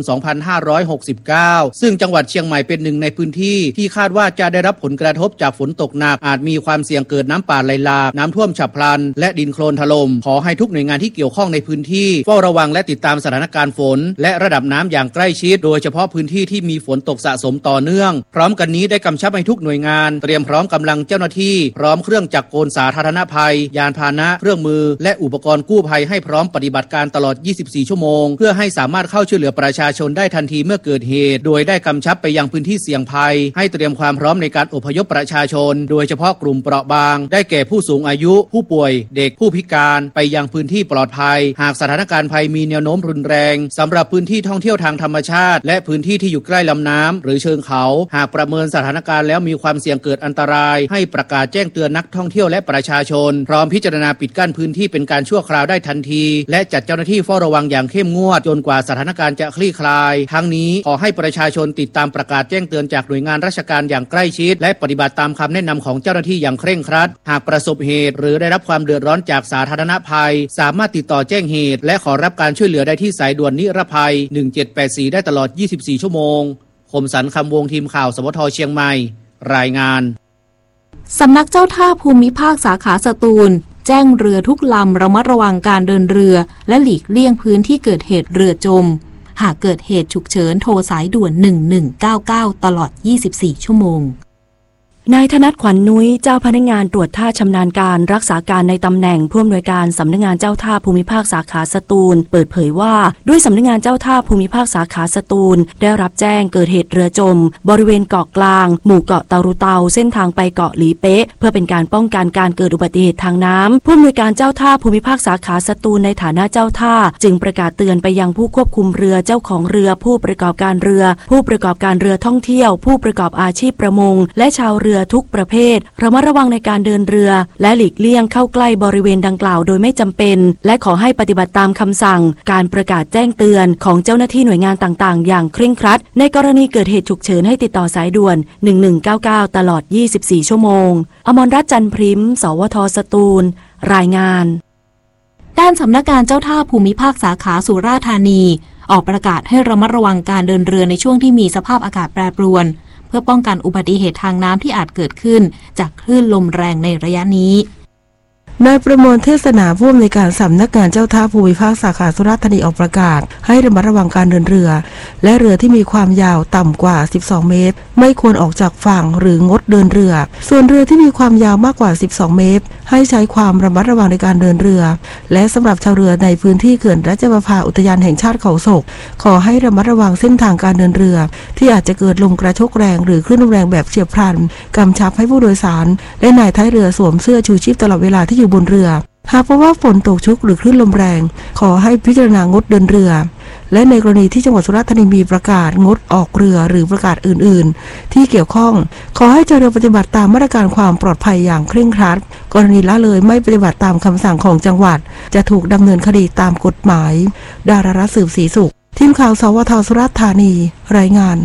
2569 ซึ่งจังหวัดเชียงใหม่เป็นหนึ่งในพื้นที่ที่คาดว่าจะได้รับผลกระทบจากฝนตกหนักอาจมีความเสี่ยงเกิดน้ำป่าไหลหลากน้ำท่วมฉับพลันและดินโคลนถล่มขอให้ทุกหน่วยงานที่เกี่ยวข้องในพื้นที่เฝ้าระวังและติดตามสถานการณ์ฝนและระดับน้ำอย่างใกล้ชิดโดยเฉพาะพื้นที่ที่มีฝนตกสะสมต่อเนื่องพร้อมกันนี้ได้กำชับให้ทุกหน่วยงานเตรียมพร้อมกำลังเจ้าหน้าที่พร้อมเครื่องจักรกลสาธารณภัยยานพาหนะเครื่องมือและอุปกรณ์กู้ภัยให้พร้อมปฏิบัติการตลอด 24 ชั่วโมงเพื่อให้สามารถเข้าช่วยเหลือประชาชนได้ทันทีเมื่อเกิดเหตุโดยได้กำชับไปยังพื้นที่เสี่ยงภัยให้เตรียมความพร้อมในการอพยพประชาชนโดยเฉพาะกลุ่มเปราะบางได้แก่ผู้สูงอายุผู้ป่วยเด็กผู้พิการไปยังพื้นที่ปลอดภัยหากสถานการณ์ภัยมีแนวโน้มรุนแรงสำหรับพื้นที่ท่องเที่ยวทางธรรมชาติและพื้นที่ที่อยู่ใกล้ลำน้ำหรือเชิงเขาหากประเมินสถานการณ์แล้วมีความเสี่ยงเกิดอันตรายให้ประกาศแจ้งเตือนนักท่องเที่ยวและประชาชนพร้อมพิจารณาปิดกั้นพื้นที่เป็นการชั่วคราวได้ทันทีและจัดเจ้าหน้าที่เฝ้าระวังอย่างเข้มงวดจนกว่าสถานการณ์จะคลี่คลายทั้งนี้ขอให้ประชาชนติดตามประกาศแจ้งเตือนจากหน่วยงานราชการอย่างใกล้ชิดและปฏิบัติตามคำแนะนำของเจ้าหน้าที่อย่างเคร่งครัดหากประสบเหตุหรือได้รับความเดือดร้อนจากสาธารณภัยสามารถติดต่อแจ้งเหตุและขอรับการช่วยเหลือได้ที่สายด่วนนิรภัย1784ได้ตลอด24ชั่วโมงคมสันต์คำวงทีมข่าวสวท.เชียงใหม่รายงานสำนักเจ้าท่าภูมิภาคสาขาสตูลแจ้งเรือทุกลำระมัดระวังการเดินเรือและหลีกเลี่ยงพื้นที่เกิดเหตุเรือจมหากเกิดเหตุฉุกเฉินโทรสายด่วน1199ตลอด24ชั่วโมงนายธนัทขวัญนุ้ยเจ้าพนักงานตรวจท่าชำนาญการรักษาการในตำแหน่งผู้อำนวยการสำนักงานเจ้าท่าภูมิภาคสาขาสตูลเปิดเผยว่าด้วยสำนักงานเจ้าท่าภูมิภาคสาขาสตูลได้รับแจ้งเกิดเหตุเรือจมบริเวณเกาะกลางหมู่เกาะเตารุเตาเส้นทางไปเกาะหลีเป๊ะเพื่อเป็นการป้องกันการเกิดอุบัติเหตุทางน้ำผู้อำนวยการเจ้าท่าภูมิภาคสาขาสตูลในฐานะเจ้าท่าจึงประกาศเตือนไปยังผู้ควบคุมเรือเจ้าของเรือผู้ประกอบการเรือผู้ประกอบการเรือท่องเที่ยวผู้ประกอบอาชีพประมงและชาวเรือทุกประเภทระมัดระวังในการเดินเรือและหลีกเลี่ยงเข้าใกล้บริเวณดังกล่าวโดยไม่จำเป็นและขอให้ปฏิบัติตามคำสั่งการประกาศแจ้งเตือนของเจ้าหน้าที่หน่วยงานต่างๆอย่างเคร่งครัดในกรณีเกิดเหตุฉุกเฉินให้ติดต่อสายด่วน1199ตลอด24ชั่วโมงอมรรัตน์จันทร์พริมสวท.สตูลรายงานด้านสำนักงานเจ้าท่าภูมิภาคสาขาสุราษฎร์ธานีออกประกาศให้ระมัดระวังการเดินเรือในช่วงที่มีสภาพอากาศแปรปรวนเพื่อป้องกันอุบัติเหตุทางน้ำที่อาจเกิดขึ้นจากคลื่นลมแรงในระยะนี้นายประมวลเทศนาผู้อำนวยการสำนักงานเจ้าท่าภูมิภาคสาขาสุราษฎร์ธานีออกประกาศให้ระมัดระวังการเดินเรือและเรือที่มีความยาวต่ำกว่า12เมตรไม่ควรออกจากฝั่งหรืองดเดินเรือส่วนเรือที่มีความยาวมากกว่า12เมตรให้ใช้ความระมัดระวังในการเดินเรือและสำหรับชาวเรือในพื้นที่เขื่อนราชประภาอุทยานแห่งชาติเขาศกขอให้ระมัดระวังเส้นทางการเดินเรือที่อาจจะเกิดลมกระโชกแรงหรือคลื่นลมแรงแบบเฉียบพลันกำชับให้ผู้โดยสารและนายท้ายเรือสวมเสื้อชูชีพตลอดเวลาที่อยู่บนเรือหากพบว่าฝนตกชุกหรือคลื่นลมแรงขอให้พิจารณางดเดินเรือและในกรณีที่จังหวัดสุราษฎร์ธานีมีประกาศงดออกเรือหรือประกาศอื่นๆที่เกี่ยวข้องขอให้เจ้าเรือปฏิบัติตามมาตรการความปลอดภัยอย่างเคร่งครัดกรณีละเลยไม่ปฏิบัติตามคำสั่งของจังหวัดจะถูกดำเนินคดีตามกฎหมายดารารัตน์สืบศรีสุขทีมข่าวสวท.สุราษฎร์ธานีรายงาน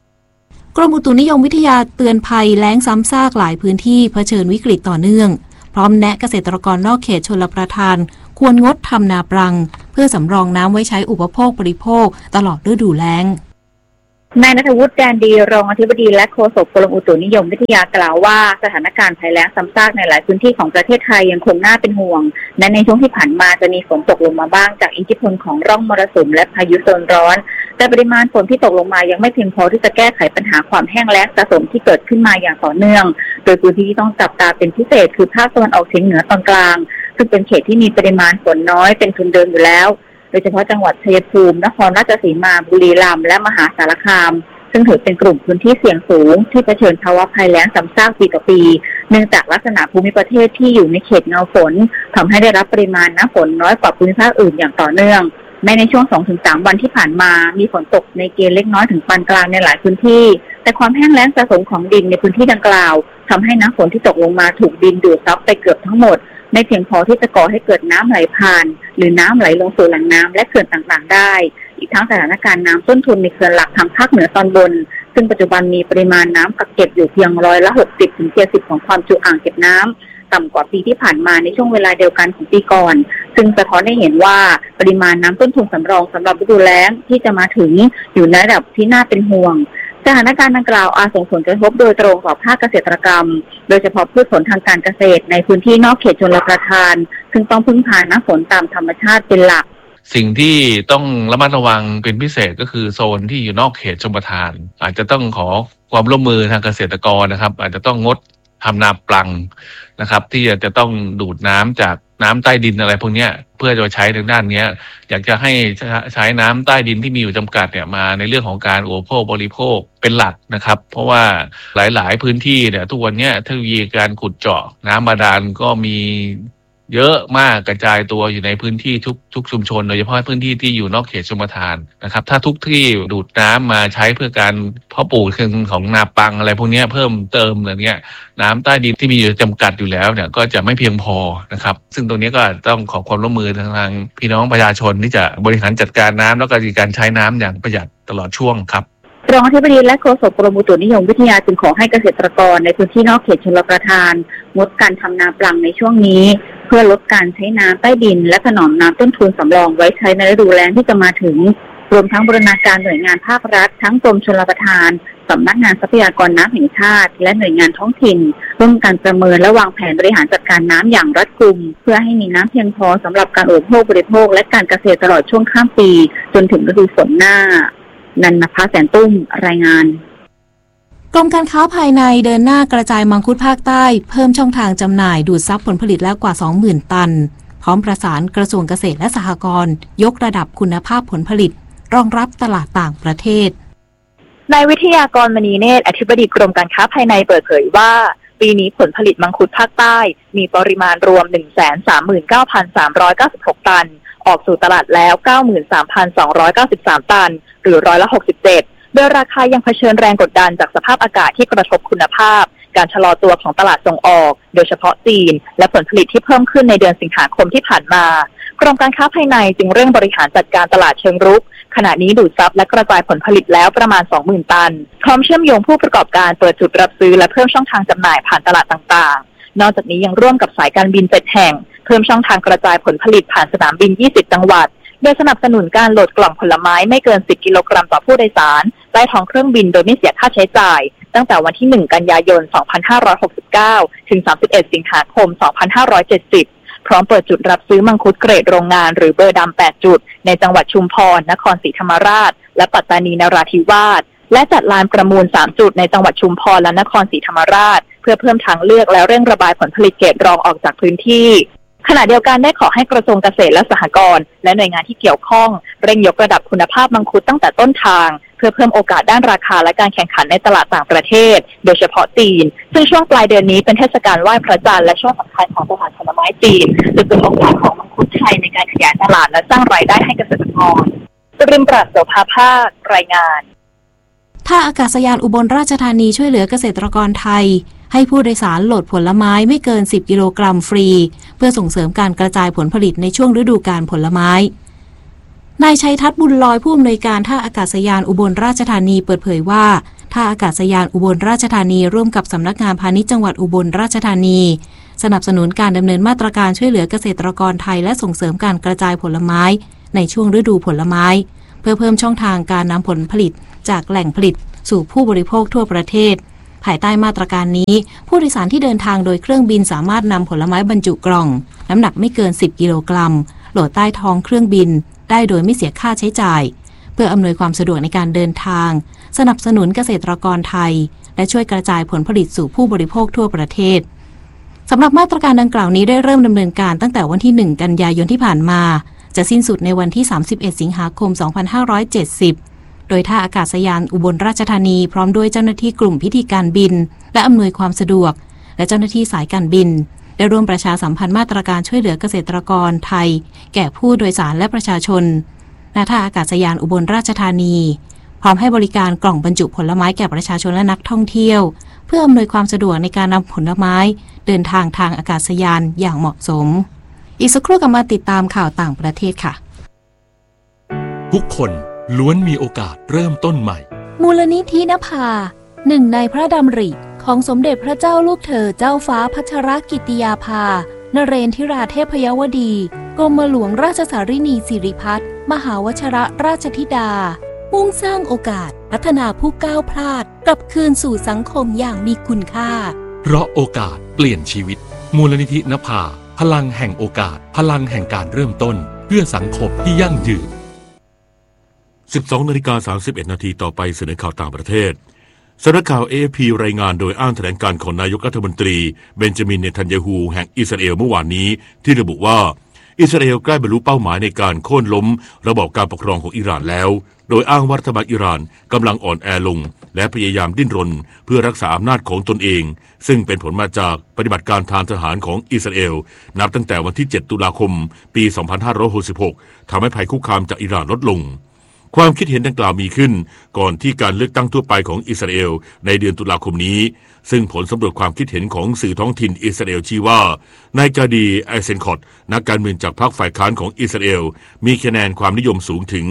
กรมอุตุนิยมวิทยาเตือนภัยแล้งซ้ำซากหลายพื้นที่เผชิญวิกฤตต่อเนื่องพร้อมแนะเกษตรกรนอกเขตชลประทานควรงดทำนาปรังเพื่อสำรองน้ำไว้ใช้อุปโภคบริโภคตลอดฤดูแล้งนายณัฐวุฒิ แดนดีรองอธิบดีและโฆษกกรมอุตุนิยมวิทยากล่าวว่าสถานการณ์ภัยแล้งซ้ำซากในหลายพื้นที่ของประเทศไทยยังคงน่าเป็นห่วงและในช่วงที่ผ่านมาจะมีฝนตกลงมาบ้างจากอิทธิพลของร่องมรสุมและพายุโซนร้อนแต่ปริมาณฝนที่ตกลงมายังไม่เพียงพอที่จะแก้ไขปัญหาความแห้งแล้งสะสมที่เกิดขึ้นมาอย่างต่อเนื่องโดยพื้นที่ที่ต้องจับตาเป็นพิเศษคือภาคตะวันออกเฉียงเหนือตอนกลางซึ่งเป็นเขตที่มีปริมาณฝนน้อยเป็นทุนเดิมอยู่แล้วโดยเฉพาะจังหวัดชัยภูมินครราชสีมาบุรีรัมย์และมหาสารคามซึ่งถือเป็นกลุ่มพื้นที่เสี่ยงสูงที่เผชิญภาวะภัยแล้งซ้ำซากปีต่อปีเนื่องจากลักษณะภูมิประเทศที่อยู่ในเขตเงาฝนทำให้ได้รับปริมาณน้ำฝนน้อยกว่าภูมิภาคอื่นอย่างต่อเนื่องแม้ในช่วง 2-3 วันที่ผ่านมามีฝนตกในเกณฑ์เล็กน้อยถึงปานกลางในหลายพื้นที่แต่ความแห้งแล้งสะสมของดินในพื้นที่ดังกล่าวทำให้น้ำฝนที่ตกลงมาถูกดินดูดซับไปเกือบทั้งหมดไม่เพียงพอที่จะก่อให้เกิดน้ำไหลผ่านหรือน้ำไหลลงสู่แหล่งน้ำและเขื่อนต่างๆได้อีกทั้งสถานการณ์น้ำต้นทุนในเขื่อนหลักทางภาคเหนือตอนบนซึ่งปัจจุบันมีปริมาณน้ำกักเก็บอยู่เพียง60-70%ของความจุอ่างเก็บน้ำต่ำกว่าปีที่ผ่านมาในช่วงเวลาเดียวกันของปีก่อนซึ่งสะท้อนให้เห็นว่าปริมาณน้ำต้นทุนสำรองสำหรับฤดูแล้งที่จะมาถึงอยู่ในระดับที่น่าเป็นห่วงสถานการณ์ดังกล่าวอาจส่งผลกระทบโดยตรงต่อภาคเกษตรกรรมโดยเฉพาะพืชผลทางการเกษตรในพื้นที่นอกเขตชลประทานซึ่งต้องพึ่งพาน้ำฝนตามธรรมชาติเป็นหลักสิ่งที่ต้องระมัดระวังเป็นพิเศษก็คือโซนที่อยู่นอกเขตชลประทานอาจจะต้องขอความร่วมมือทางเกษตรกรนะครับอาจจะต้องงดทำนาปลังนะครับที่จะต้องดูดน้ำจากน้ำใต้ดินอะไรพวกนี้เพื่อจะใช้ในด้านนี้อยากจะให้ใช้น้ำใต้ดินที่มีอยู่จำกัดเนี่ยมาในเรื่องของการอุปโภคบริโภคเป็นหลักนะครับเพราะว่าหลายๆพื้นที่เนี่ยทุกวันนี้เทคโนโลยีการขุดเจาะน้ำบาดาลก็มีเยอะมากกระจายตัวอยู่ในพื้นที่ทุกชุมชนโดยเฉพาะพื้นที่ที่อยู่นอกเขตชลประทานนะครับถ้าทุกที่ดูดน้ำมาใช้เพื่อการเพาะปลูกของนาปังอะไรพวกนี้เพิ่มเติมอะไรเงี้ยน้ำใต้ดินที่มีอยู่จำกัดอยู่แล้วเนี่ยก็จะไม่เพียงพอนะครับซึ่งตรงนี้ก็ต้องขอความร่วมมือทางพี่น้องประชาชนที่จะบริหารจัดการน้ำแล้วก็การใช้น้ำอย่างประหยัดตลอดช่วงครับรองอธิบดีและโฆษกกรมอุตุนิยมวิทยาจึงขอให้เกษตรกรในพื้นที่นอกเขตชลประทานงดการทำนาปลังในช่วงนี้เพื่อลดการใช้น้ำใต้ดินและถนอมน้ำต้นทุนสำรองไว้ใช้ในฤดูแล้งที่จะมาถึงรวมทั้งบูรณาการหน่วยงานภาครัฐทั้งกรมชลประทานสำนักงานทรัพยากรน้ำแห่งชาติและหน่วยงานท้องถิ่นร่วมกันประเมินและวางแผนบริหารจัดการน้ำอย่างรัดกุมเพื่อให้มีน้ำเพียงพอสำหรับการอุปโภคบริโภคและการเกษตรตลอดช่วงข้ามปีจนถึงฤดูฝนหน้านันนภาแสนตุ้มรายงานกรมการค้าภายในเดินหน้ากระจายมังคุดภาคใต้เพิ่มช่องทางจำหน่ายดูดซับผลผลิตแล้วกว่า 20,000 ตันพร้อมประสานกระทรวงเกษตรและสหกรณ์ยกระดับคุณภาพผลผลิตรองรับตลาดต่างประเทศนายวิทยากรมณีเนตรอธิบดีกรมการค้าภายในเปิดเผยว่าปีนี้ผลผลิตมังคุดภาคใต้มีปริมาณรวม 139,396 ตันออกสู่ตลาดแล้ว 93,293 ตันหรือ67%โดยราคายังเผชิญแรงกดดันจากสภาพอากาศที่กระทบคุณภาพการชะลอตัวของตลาดส่งออกโดยเฉพาะจีนและผลผลิตที่เพิ่มขึ้นในเดือนสิงหาคมที่ผ่านมากรมการค้าภายในจึงเร่งบริหารจัดการตลาดเชิงรุกขณะนี้ดูดซับและกระจายผลผลิตแล้วประมาณ 20,000 ตันพร้อมเชื่อมโยงผู้ประกอบการเปิดจุดรับซื้อและเพิ่มช่องทางจำหน่ายผ่านตลาดต่างๆนอกจากนี้ยังร่วมกับสายการบิน7แห่งเพิ่มช่องทางกระจายผลผลิตผ่านสนามบิน20จังหวัดโดยสนับสนุนการโหลดกล่องผลไม้ไม่เกิน10กิโลกรัมต่อผู้โดยสารใต้ท้องเครื่องบินโดยไม่เสียค่าใช้จ่ายตั้งแต่วันที่1กันยายน2569ถึง31สิงหาคม2570พร้อมเปิดจุดรับซื้อมังคุดเกรดโรงงานหรือเบอร์ดำ8จุดในจังหวัดชุมพรนครศรีธรรมราชและปัตตานีนราธิวาสและจัดลานประมูล3จุดในจังหวัดชุมพรและนครศรีธรรมราชเพื่อเพิ่มทางเลือกและเร่งระบายผลผลิตเกรดรองออกจากพื้นที่ขณะเดียวกันได้ขอให้กระทรวงเกษตรและสหกรณ์และหน่วยงานที่เกี่ยวข้องเร่งยกระดับคุณภาพมังคุดตั้งแต่ต้นทางเพื่อเพิ่มโอกาสด้านราคาและการแข่งขันในตลาดต่างประเทศโดยเฉพาะจีนซึ่งช่วงปลายเดือนนี้เป็นเทศกาลไหว้พระจันทร์และช่วงสำคัญของตลาดผลไม้จีนจึงเป็นโอกาสของมังคุดไทยในการขยายตลาดและสร้างรายได้ให้เกษตรกรจริญปราศโสภาภาครายงานท่าอากาศยานอุบลราชธานีช่วยเหลือเกษตรกรไทยให้ผู้โดยสารโหลดผลไม้ไม่เกิน10กิโลกรัมฟรีเพื่อส่งเสริมการกระจายผลผลิตในช่วงฤดูกาลผลไม้นายชัยทัศน์บุญลอยผู้อำนวยการท่าอากาศยานอุบลราชธานีเปิดเผยว่าท่าอากาศยานอุบลราชธานีร่วมกับสำนักงานพาณิชย์จังหวัดอุบลราชธานีสนับสนุนการดำเนินมาตรการช่วยเหลือเกษตรกรไทยและส่งเสริมการกระจายผลไม้ในช่วงฤดูผลไม้เพื่อเพิ่มช่องทางการนำผลผลิตจากแหล่งผลิตสู่ผู้บริโภคทั่วประเทศภายใต้มาตรการนี้ผู้โดยสารที่เดินทางโดยเครื่องบินสามารถนำผลไม้บรรจุกล่องน้ำหนักไม่เกิน10กิโลกรัมโหลดใต้ท้องเครื่องบินได้โดยไม่เสียค่าใช้จ่ายเพื่ออำนวยความสะดวกในการเดินทางสนับสนุนเกษตรกรไทยและช่วยกระจายผลผลิตสู่ผู้บริโภคทั่วประเทศสำหรับมาตรการดังกล่าวนี้ได้เริ่มดำเนินการตั้งแต่วันที่1กันยายนที่ผ่านมาจะสิ้นสุดในวันที่31สิงหาคม2570โดยท่าอากาศยานอุบลราชธานีพร้อมด้วยเจ้าหน้าที่กลุ่มพิธีการบินและอำนวยความสะดวกและเจ้าหน้าที่สายการบินได้ร่วมประชาสัมพันธ์มาตรการช่วยเหลือเกษตรกรไทยแก่ผู้โดยสารและประชาชนณท่าอากาศยานอุบลราชธานีพร้อมให้บริการกล่องบรรจุผลไม้แก่ประชาชนและนักท่องเที่ยวเพื่ออำนวยความสะดวกในการนำผลไม้เดินทางทางอากาศยานอย่างเหมาะสมอีกสักครู่กลับมาติดตามข่าวต่างประเทศค่ะทุกคนล้วนมีโอกาสเริ่มต้นใหม่มูลนิธินภาหนึ่งในพระดำริของสมเด็จพระเจ้าลูกเธอเจ้าฟ้าพัชรกิติยาภานเรนทิราเทพยวดีกรมหลวงราชสารินีสิริพัฒน์มหาวชิรราชธิดามุ่งสร้างโอกาสพัฒนาผู้ก้าวพลาดกลับคืนสู่สังคมอย่างมีคุณค่าเพราะโอกาสเปลี่ยนชีวิตมูลนิธินภาพลังแห่งโอกาสพลังแห่งการเริ่มต้นเพื่อสังคมที่ยั่งยืน 12:31 นาทีต่อไปเสนอข่าวต่างประเทศสำนักข่าว AFP รายงานโดยอ้างแถลงการของนายกรัฐมนตรีเบนจามินเนทันยาฮูแห่งอิสราเอลเมื่อวานนี้ที่ระบุว่าอิสราเอลใกล้บรรลุเป้าหมายในการโค่นล้มระบอบการปกครองของอิหร่านแล้วโดยอ้างว่ารัฐบาลอิหร่านกำลังอ่อนแอลงและพยายามดิ้นรนเพื่อรักษาอำนาจของตนเองซึ่งเป็นผลมาจากปฏิบัติการทางทหารของอิสราเอลนับตั้งแต่วันที่7ตุลาคมปี2566ทำให้ภัยคุกคามจากอิหร่านลดลงความคิดเห็นดังกล่าวมีขึ้นก่อนที่การเลือกตั้งทั่วไปของอิสราเอลในเดือนตุลาคมนี้ซึ่งผลสำรวจความคิดเห็นของสื่อท้องถิ่นอิสราเอลชี้ว่านายกาดีไอเซนคอตนักการเมืองจากพรรคฝ่ายค้านของอิสราเอลมีคะแนนความนิยมสูงถึง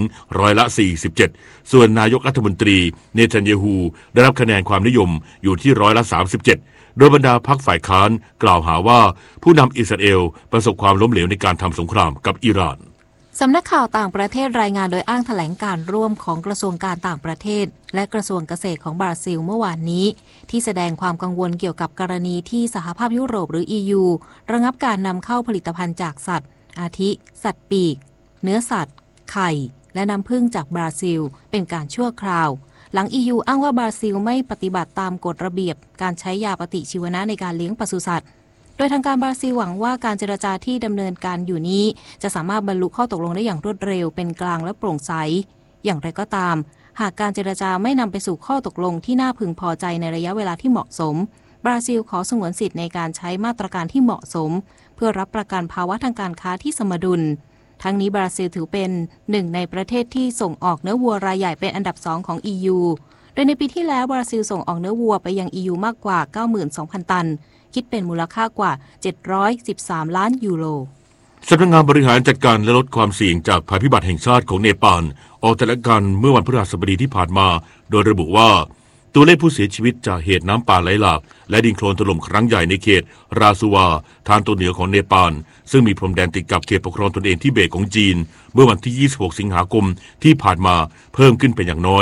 47%ส่วนนายกรัฐมนตรีเนทันยาฮูได้รับคะแนนความนิยมอยู่ที่37%โดยบรรดาพรรคฝ่ายค้านกล่าวหาว่าผู้นำอิสราเอลประสบความล้มเหลวในการทำสงครามกับอิหร่านสำนักข่าวต่างประเทศรายงานโดยอ้างแถลงการร่วมของกระทรวงการต่างประเทศและกระทรวงเกษตรของบราซิลเมื่อวานนี้ที่แสดงความกังวลเกี่ยวกับกรณีที่สหภาพยุโรปหรือ EU ระงับการนำเข้าผลิตภัณฑ์จากสัตว์อาทิสัตว์ปีกเนื้อสัตว์ไข่และน้ำผึ้งจากบราซิลเป็นการชั่วคราวหลัง EU อ้างว่าบราซิลไม่ปฏิบัติตามกฎระเบียบการใช้ยาปฏิชีวนะในการเลี้ยงปศุสัตว์โดยทางการบราซิลหวังว่าการเจรจาที่ดำเนินการอยู่นี้จะสามารถบรรลุข้อตกลงได้อย่างรวดเร็วเป็นกลางและโปร่งใสอย่างไรก็ตามหากการเจรจาไม่นำไปสู่ข้อตกลงที่น่าพึงพอใจในระยะเวลาที่เหมาะสมบราซิลขอสงวนสิทธิ์ในการใช้มาตรการที่เหมาะสมเพื่อรับประกันภาวะทางการค้าที่สมดุลทั้งนี้บราซิลถือเป็นหนึ่งในประเทศที่ส่งออกเนื้อวัวรายใหญ่เป็นอันดับ2ของ EU โดยในปีที่แล้วบราซิลส่งออกเนื้อวัวไปยัง EU มากกว่า 92,000 ตันคิดเป็นมูลค่ากว่า713ล้านยูโรสำนักงานบริหารจัดการและลดความเสี่ยงจากภัยพิบัติแห่งชาติของเนปาลออกแถลงการเมื่อวันพฤหัสบดีที่ผ่านมาโดยระบุว่าตัวเลขผู้เสียชีวิตจากเหตุน้ำป่าไหลหลากและดินโคลนถล่มครั้งใหญ่ในเขตราซูวาทางตอนเหนือของเนปาลซึ่งมีพรมแดนติดกับเขตปกครองตนเองทิเบตของจีนเมื่อวันที่26สิงหาคมที่ผ่านมาเพิ่มขึ้นเป็นอย่างน้อย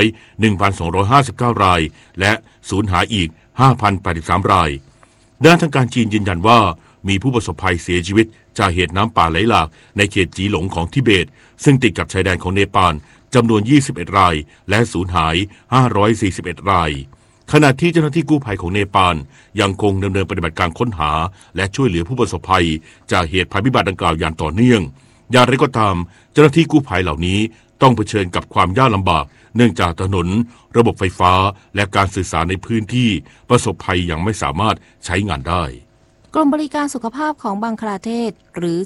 1,259 รายและสูญหายอีก 5,083 รายด้านทางการจีนยืนยันว่ามีผู้ประสบภัยเสียชีวิตจากเหตุน้ำป่าไหลหลากในเขตจีหลงของทิเบตซึ่งติดกับชายแดนของเนปาลจำนวน21รายและสูญหาย541รายขณะที่เจ้าหน้าที่กู้ภัยของเนปาลยังคงดำเนินปฏิบัติการค้นหาและช่วยเหลือผู้ประสบภัยจากเหตุภัยพิบัติดังกล่าวอย่างต่อเนื่องอย่างไรก็ตามเจ้าหน้าที่กู้ภัยเหล่านี้ต้องเผชิญกับความยากลำบากเนื่องจากถนนระบบไฟฟ้าและการสื่อสารในพื้นที่ประสบภัยยังไม่สามารถใช้งานได้กรมบริการสุขภาพของบังคลาเทศหรือ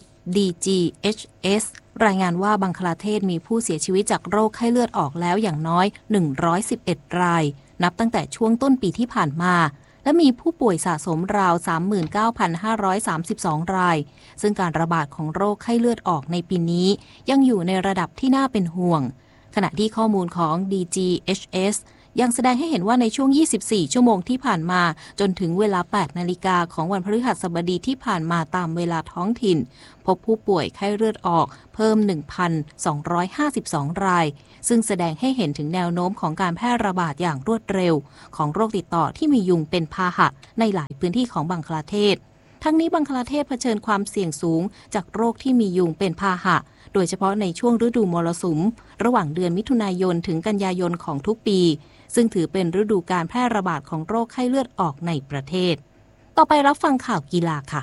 DGHS รายงานว่าบังคลาเทศมีผู้เสียชีวิตจากโรคไข้เลือดออกแล้วอย่างน้อย111รายนับตั้งแต่ช่วงต้นปีที่ผ่านมาและมีผู้ป่วยสะสมราว 39,532 รายซึ่งการระบาดของโรคไข้เลือดออกในปีนี้ยังอยู่ในระดับที่น่าเป็นห่วงขณะที่ข้อมูลของ DGHS ยังแสดงให้เห็นว่าในช่วง 24 ชั่วโมงที่ผ่านมาจนถึงเวลา 8 นาฬิกาของวันพฤหัสบดีที่ผ่านมาตามเวลาท้องถิ่นพบผู้ป่วยไข้เลือดออกเพิ่ม 1,252 รายซึ่งแสดงให้เห็นถึงแนวโน้มของการแพร่ระบาดอย่างรวดเร็วของโรคติดต่อที่มียุงเป็นพาหะในหลายพื้นที่ของบังคลาเทศทั้งนี้บังคลาเทศเผชิญความเสี่ยงสูงจากโรคที่มียุงเป็นพาหะโดยเฉพาะในช่วงฤดูมรสุมระหว่างเดือนมิถุนายนถึงกันยายนของทุกปีซึ่งถือเป็นฤดูการแพร่ระบาดของโรคไข้เลือดออกในประเทศต่อไปรับฟังข่าวกีฬาค่ะ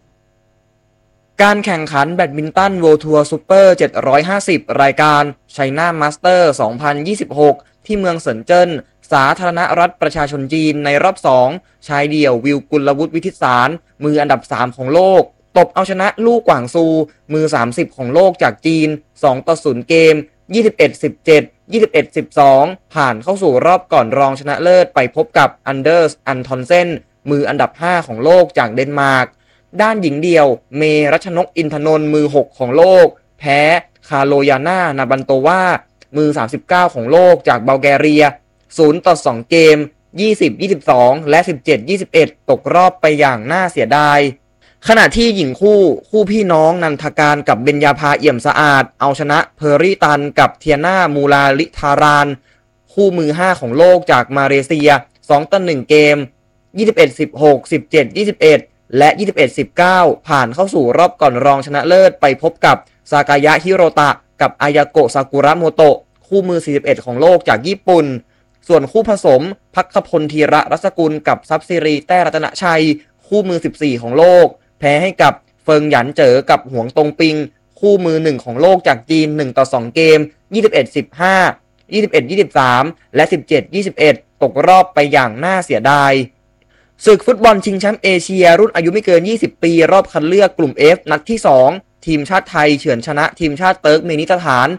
การแข่งขันแบดมินตัน World Tour Super 750 รายการ China Master 2026 ที่เมืองเซินเจิ้นสาธารณรัฐประชาชนจีนในรอบ 2 ชายเดี่ยววิวกุลวุฒิวิทิตสารมืออันดับ 3 ของโลกตบเอาชนะลู่กวางซูมือ 30 ของโลกจากจีน 2-0 เกม 21-17 21-12 ผ่านเข้าสู่รอบก่อนรองชนะเลิศไปพบกับอันเดอร์ส อันทอนเซนมืออันดับ 5 ของโลกจากเดนมาร์กด้านหญิงเดี่ยวเมรัชนกอินทนนท์มือ 6 ของโลกแพ้คาโลยาน่านาบันโตวามือ 39 ของโลกจากบัลแกเรีย 0-2 เกม 20-22 และ 17-21 ตกรอบไปอย่างน่าเสียดายขณะที่หญิงคู่พี่น้องนันทการกับเบญญาภาเอี่ยมสะอาดเอาชนะเพอร์รี่ตันกับเทียนามูลาลิธารานคู่มือ 5 ของโลกจากมาเลเซีย 2-1 เกม 21-16 17-21 และ 21-19 ผ่านเข้าสู่รอบก่อนรองชนะเลิศไปพบกับซากายะฮิโรตะกับอายาโกะซากุระโมโตะคู่มือ 41 ของโลกจากญี่ปุ่นส่วนคู่ผสมภัคพลธีระรัศกุลกับทรัพย์สิริแต้รัตนชัยคู่มือ 14 ของโลกแพ้ให้กับเฟิงหยันเจ๋อกับหวงตงปิงคู่มือ 1 ของโลกจากจีน 1-2 เกม 21-15 21-23 และ 17-21 ตกรอบไปอย่างน่าเสียดายศึกฟุตบอลชิงแชมป์เอเชียรุ่นอายุไม่เกิน 20 ปีรอบคัดเลือกกลุ่ม F นัดที่ 2 ทีมชาติไทยเฉือนชนะทีมชาติเติร์กเมนิสถาน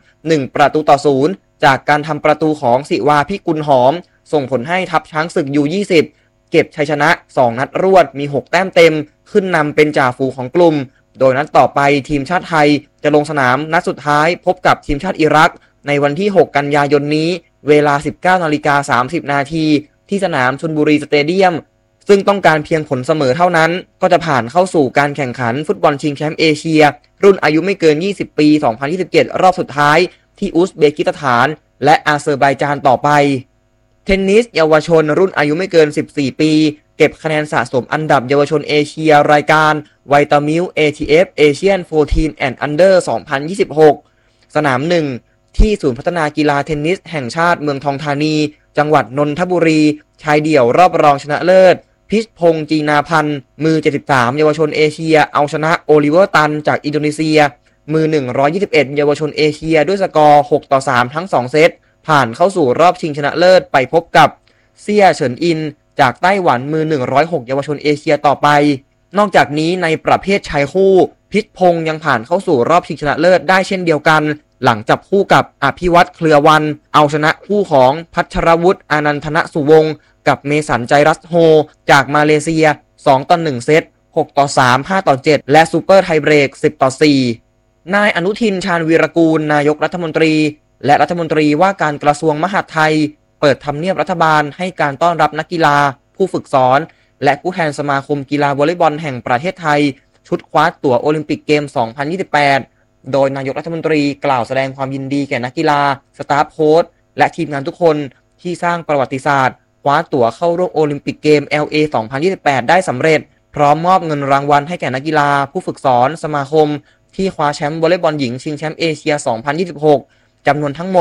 1-0จากการทำประตูของศิวาพิกุลหอมส่งผลให้ทัพช้างศึก U20 เก็บชัยชนะ2นัดรวดมี6แต้มเต็มขึ้นนำเป็นจ่าฝูงของกลุ่มโดยนัดต่อไปทีมชาติไทยจะลงสนามนัดสุดท้ายพบกับทีมชาติอิรักในวันที่6กันยายนนี้เวลา 19:30 น.ที่สนามชลบุรีสเตเดียมซึ่งต้องการเพียงผลเสมอเท่านั้นก็จะผ่านเข้าสู่การแข่งขันฟุตบอลชิงแชมป์เอเชียรุ่นอายุไม่เกิน 20 ปี 2027 รอบสุดท้ายที่อุซเบกิสถานและอาเซอร์ไบจานต่อไปเทนนิสเยาวชนรุ่นอายุไม่เกิน 14 ปีเก็บคะแนนสะสมอันดับเยาวชนเอเชียรายการไวตามิล ATF Asian 14 and Under 2026 สนาม 1 ที่ศูนย์พัฒนากีฬาเทนนิสแห่งชาติเมืองทองธานีจังหวัดนนทบุรีชายเดี่ยวรอบรองชนะเลิศพิชพงษ์จีนาพันธ์มือ 73 เยาวชนเอเชียเอาชนะโอลิเวอร์ตันจากอินโดนีเซียมือ 121 เยาวชนเอเชียด้วยสกอร์ 6-3 ทั้ง 2 เซตผ่านเข้าสู่รอบชิงชนะเลิศไปพบกับเซี่ยเฉินอินจากไต้หวันมือ 106 เยาวชนเอเชียต่อไปนอกจากนี้ในประเภทชายคู่พิชพงษ์ยังผ่านเข้าสู่รอบชิงชนะเลิศได้เช่นเดียวกันหลังจับคู่กับอภิวัตรเครือวันเอาชนะคู่ของพัชรวุฒิอานันทนสุวงศ์กับเมสันใจรัสโฮจากมาเลเซีย 2-1 เซต 6-3 5-7 และซูเปอร์ไทเบรก 10-4 นายอนุทินชาญวีรกูลนายกรัฐมนตรีและรัฐมนตรีว่าการกระทรวงมหาดไทยเปิดทำเนียบรัฐบาลให้การต้อนรับนักกีฬาผู้ฝึกสอนและผู้แทนสมาคมกีฬาวอลเลย์บอลแห่งประเทศไทยชุดคว้าตั๋วโอลิมปิกเกม 2028 โดยนายกรัฐมนตรีกล่าวแสดงความยินดีแก่นักกีฬาสตาฟโค้ชและทีมงานทุกคนที่สร้างประวัติศาสตร์คว้าตั๋วเข้าร่วมโอลิมปิกเกม LA 2028 ได้สำเร็จพร้อมมอบเงินรางวัลให้แก่นักกีฬาผู้ฝึกสอนสมาคมที่คว้าแชมป์วอลเลย์บอลหญิงชิงแชมป์เอเชีย 2026 จำนวนทั้งหมด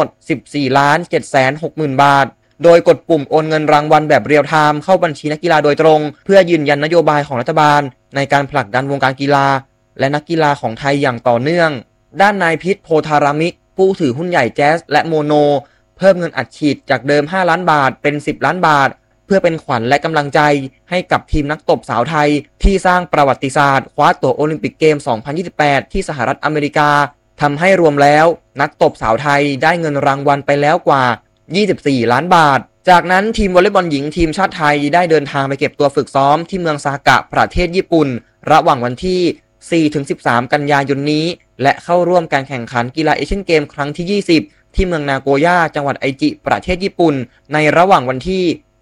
14,760,000 บาทโดยกดปุ่มโอนเงินรางวัลแบบเรียลไทม์เข้าบัญชีนักกีฬาโดยตรงเพื่อยืนยันนโยบายของรัฐบาลในการผลักดันวงการกีฬาและนักกีฬาของไทยอย่างต่อเนื่องด้านนายพิษโพธารามิกผู้ถือหุ้นใหญ่แจ๊สและโมโนเพิ่มเงินอัดฉีดจากเดิม5ล้านบาทเป็น10ล้านบาทเพื่อเป็นขวัญและกำลังใจให้กับทีมนักตบสาวไทยที่สร้างประวัติศาสตร์คว้าตั๋วโอลิมปิกเกม 2028 ที่สหรัฐอเมริกาทำให้รวมแล้วนักตบสาวไทยได้เงินรางวัลไปแล้วกว่า24ล้านบาทจากนั้นทีมวอลเลย์บอลหญิงทีมชาติไทยได้เดินทางไปเก็บตัวฝึกซ้อมที่เมืองซากะประเทศญี่ปุ่นระหว่างวันที่ 4-13 กันยายนนี้และเข้าร่วมการแข่งขันกีฬาเอเชียนเกมครั้งที่ 20 ที่เมืองนาโกย่าจังหวัดไอจิประเทศญี่ปุ่นในระหว่างวันที่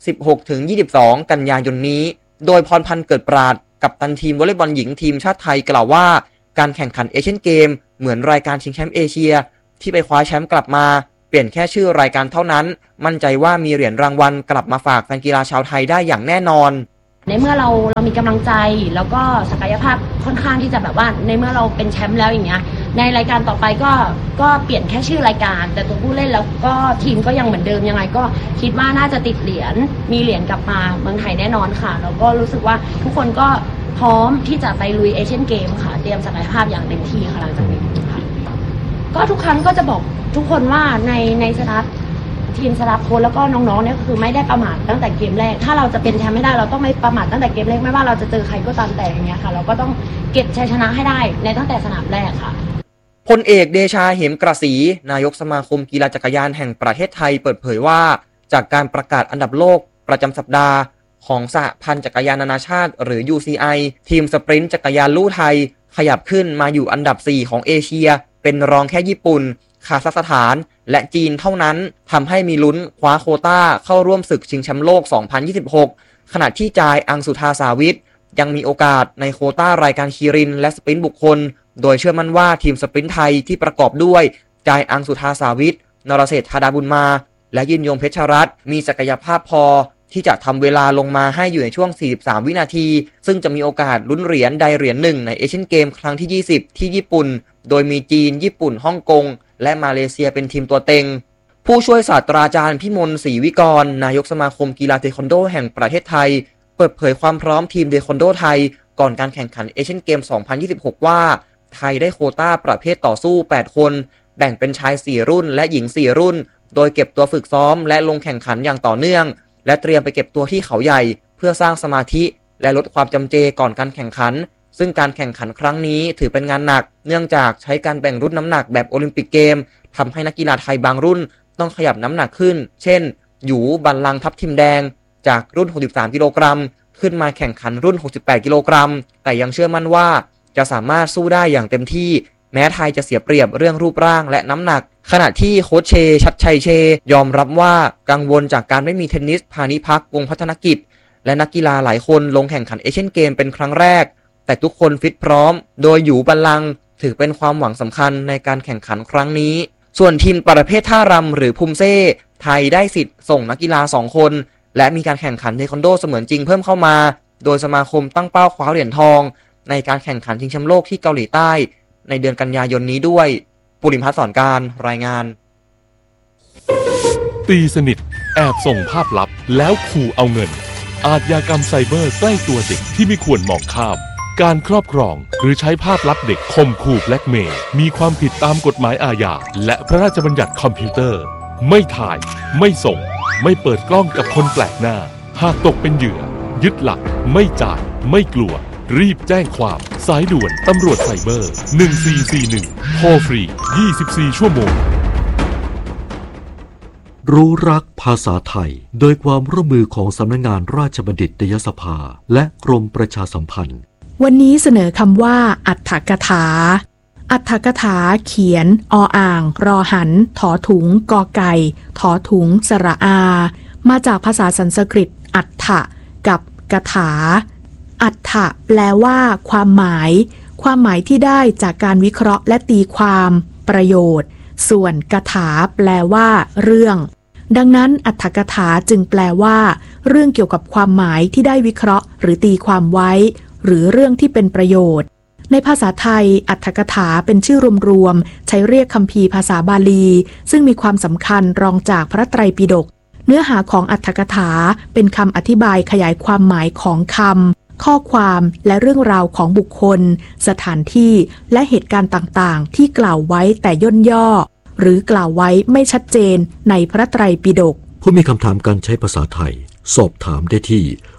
16-22 กันยายนนี้โดยพรพันธ์เกิดปราดกัปตันทีมวอลเลย์บอลหญิงทีมชาติไทยกล่าวว่าการแข่งขันเอเชียนเกมเหมือนรายการชิงแชมป์เอเชียที่ไปคว้าแชมป์กลับมาเปลี่ยนแค่ชื่อรายการเท่านั้นมั่นใจว่ามีเหรียญรางวัลกลับมาฝากแฟนกีฬาชาวไทยได้อย่างแน่นอนในเมื่อเรามีกำลังใจแล้วก็ศักยภาพค่อนข้างที่จะแบบว่าในเมื่อเราเป็นแชมป์แล้วอย่างเงี้ยในรายการต่อไปก็เปลี่ยนแค่ชื่อรายการแต่ตัวผู้เล่นแล้วก็ทีมก็ยังเหมือนเดิมยังไงก็คิดว่าน่าจะติดเหรียญมีเหรียญกลับมาเมืองไทยแน่นอนค่ะแล้วก็รู้สึกว่าทุกคนก็พร้อมที่จะไปลุยเอเชียนเกมค่ะเตรียมศักยภาพอย่างเต็มที่ค่ะหลังจากนี้ค่ะก็ทุกครั้งก็จะบอกทุกคนว่าในสตาฟทีมสตาฟโค้ชแล้วก็น้องๆเนี่ยคือไม่ได้ประมาทตั้งแต่เกมแรกถ้าเราจะเป็นแชมป์ไม่ได้เราต้องไม่ประมาทตั้งแต่เกมแรกไม่ว่าเราจะเจอใครก็ตามแต่อย่างเงี้ยค่ะเราก็ต้องเก็บชัยชนะให้ได้ในตั้งแต่สนามแรกค่ะพลเอกเดชาเหมกระศรีนายกสมาคมกีฬาจักรยานแห่งประเทศไทยเปิดเผยว่าจากการประกาศอันดับโลกประจำสัปดาห์ของสหพันธ์จักรยานนานาชาติหรือ UCI ทีมสปรินต์จักรยานลู่ไทยขยับขึ้นมาอยู่อันดับ4ของเอเชียเป็นรองแค่ญี่ปุ่นคาซัคสถานและจีนเท่านั้นทำให้มีลุ้นคว้าโควต้าเข้าร่วมศึกชิงแชมป์โลก 2026 ขณะที่จายอังสุธาสาวิทยังมีโอกาสในโควต้ารายการคีรินและสปรินต์บุคคลโดยเชื่อมั่นว่าทีมสปรินต์ไทยที่ประกอบด้วยจายอังสุธาสาวิทนรเศรษฐ์ธาดาบุญมาและยืนยงเพชรรัตน์มีศักยภาพพอที่จะทำเวลาลงมาให้อยู่ในช่วง43วินาทีซึ่งจะมีโอกาสลุ้นเหรียญใดเหรียญหนึ่งในเอเชียนเกมครั้งที่20ที่ญี่ปุ่นโดยมีจีนญี่ปุ่นฮ่องกงและมาเลเซียเป็นทีมตัวเต็งผู้ช่วยศาสตราจารย์พิมลศรีวิกรนายกสมาคมกีฬาเทควันโดแห่งประเทศไทยเปิดเผยความพร้อมทีมเทควันโดไทยก่อนการแข่งขันเอเชียนเกม 2026 ว่าไทยได้โควต้าประเภทต่อสู้8คนแบ่งเป็นชาย4รุ่นและหญิง4รุ่นโดยเก็บตัวฝึกซ้อมและลงแข่งขันอย่างต่อเนื่องและเตรียมไปเก็บตัวที่เขาใหญ่เพื่อสร้างสมาธิและลดความจำเจก่อนการแข่งขันซึ่งการแข่งขันครั้งนี้ถือเป็นงานหนักเนื่องจากใช้การแบ่งรุ่นน้ำหนักแบบโอลิมปิกเกมทำให้นักกีฬาไทยบางรุ่นต้องขยับน้ำหนักขึ้นเช่นหยูบัลลังก์ทับทิมแดงจากรุ่น63กิโลกรัมขึ้นมาแข่งขันรุ่น68กิโลกรัมแต่ยังเชื่อมั่นว่าจะสามารถสู้ได้อย่างเต็มที่แม้ไทยจะเสียเปรียบเรื่องรูปร่างและน้ำหนักขณะที่โค้ชเชชัดชัยเชยอมรับว่ากังวลจากการไม่มีเทนนิสพานิพักวงศ์พัฒนกิจและนักกีฬาหลายคนลงแข่งขันเอเชียนเกมเป็นครั้งแรกแต่ทุกคนฟิตพร้อมโดยหยูบัลลังก์ถือเป็นความหวังสำคัญในการแข่งขันครั้งนี้ส่วนทีมประเภทท่ารำหรือภูมิเซ่ไทยได้สิทธิ์ส่งนักกีฬา2คนและมีการแข่งขันเทควันโดเสมือนจริงเพิ่มเข้ามาโดยสมาคมตั้งเป้าคว้าเหรียญทองในการแข่งขันชิงแชมป์โลกที่เกาหลีใต้ในเดือนกันยายนนี้ด้วยปุริมพัฒน์สอนการรายงานตีสนิทแอบส่งภาพลับแล้วขู่เอาเงินอาชญากรรมไซเบอร์ใกล้ตัวเด็กที่ไม่ควรมองข้ามการครอบครองหรือใช้ภาพลับเด็กข่มขู่แบล็กเมย์มีความผิดตามกฎหมายอาญาและพระราชบัญญัติคอมพิวเตอร์ไม่ถ่ายไม่ส่งไม่เปิดกล้องกับคนแปลกหน้าหากตกเป็นเหยื่อยึดหลักไม่จ่ายไม่กลัวรีบแจ้งความสายด่วนตำรวจไซเบอร์1441โทรฟรี24ชั่วโมงรู้รักภาษาไทยโดยความร่วมมือของสำนักงานราชบัณฑิตยสภาและกรมประชาสัมพันธ์วันนี้เสนอคำว่าอรรถกถาอรรถกถาเขียนออ่างรอหันถอถุงกอไก่ถอถุงสระอามาจากภาษาสันสกฤตอัฏฐะกับกถาอัฏฐะแปลว่าความหมายที่ได้จากการวิเคราะห์และตีความประโยชน์ส่วนกถาแปลว่าเรื่องดังนั้นอรรถกถาจึงแปลว่าเรื่องเกี่ยวกับความหมายที่ได้วิเคราะห์หรือตีความไว้หรือเรื่องที่เป็นประโยชน์ในภาษาไทยอรรถกถาเป็นชื่อรวมๆใช้เรียกคัมภีร์ภาษาบาลีซึ่งมีความสำคัญรองจากพระไตรปิฎกเนื้อหาของอรรถกถาเป็นคำอธิบายขยายความหมายของคำข้อความและเรื่องราวของบุคคลสถานที่และเหตุการณ์ต่างๆที่กล่าวไว้แต่ย่นย่อหรือกล่าวไว้ไม่ชัดเจนในพระไตรปิฎกผู้มีคำถามการใช้ภาษาไทยสอบถามได้ที่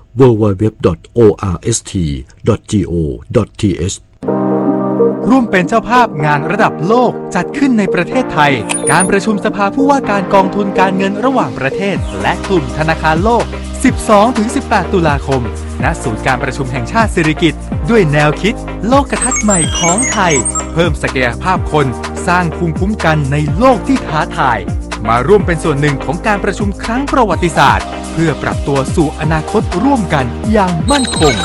www.orst.go.th ร่วมเป็นเจ้าภาพงานระดับโลกจัดขึ้นในประเทศไทยการประชุมสภาผู้ว่าการกองทุนการเงินระหว่างประเทศและกลุ่มธนาคารโลก 12-18 ตุลาคมณศูนย์การประชุมแห่งชาติสิริกิติ์ด้วยแนวคิดโลกทัศน์ใหม่ของไทยพิ่มศักยภาพคนสร้างภูมิคุ้มกันในโลกที่ท้าทายมาร่วมเป็นส่วนหนึ่งของการประชุมครั้งประวัติศาสตร์เพื่อปรับตัวสู่อนาคตร่วมกันอย่างมั่นคง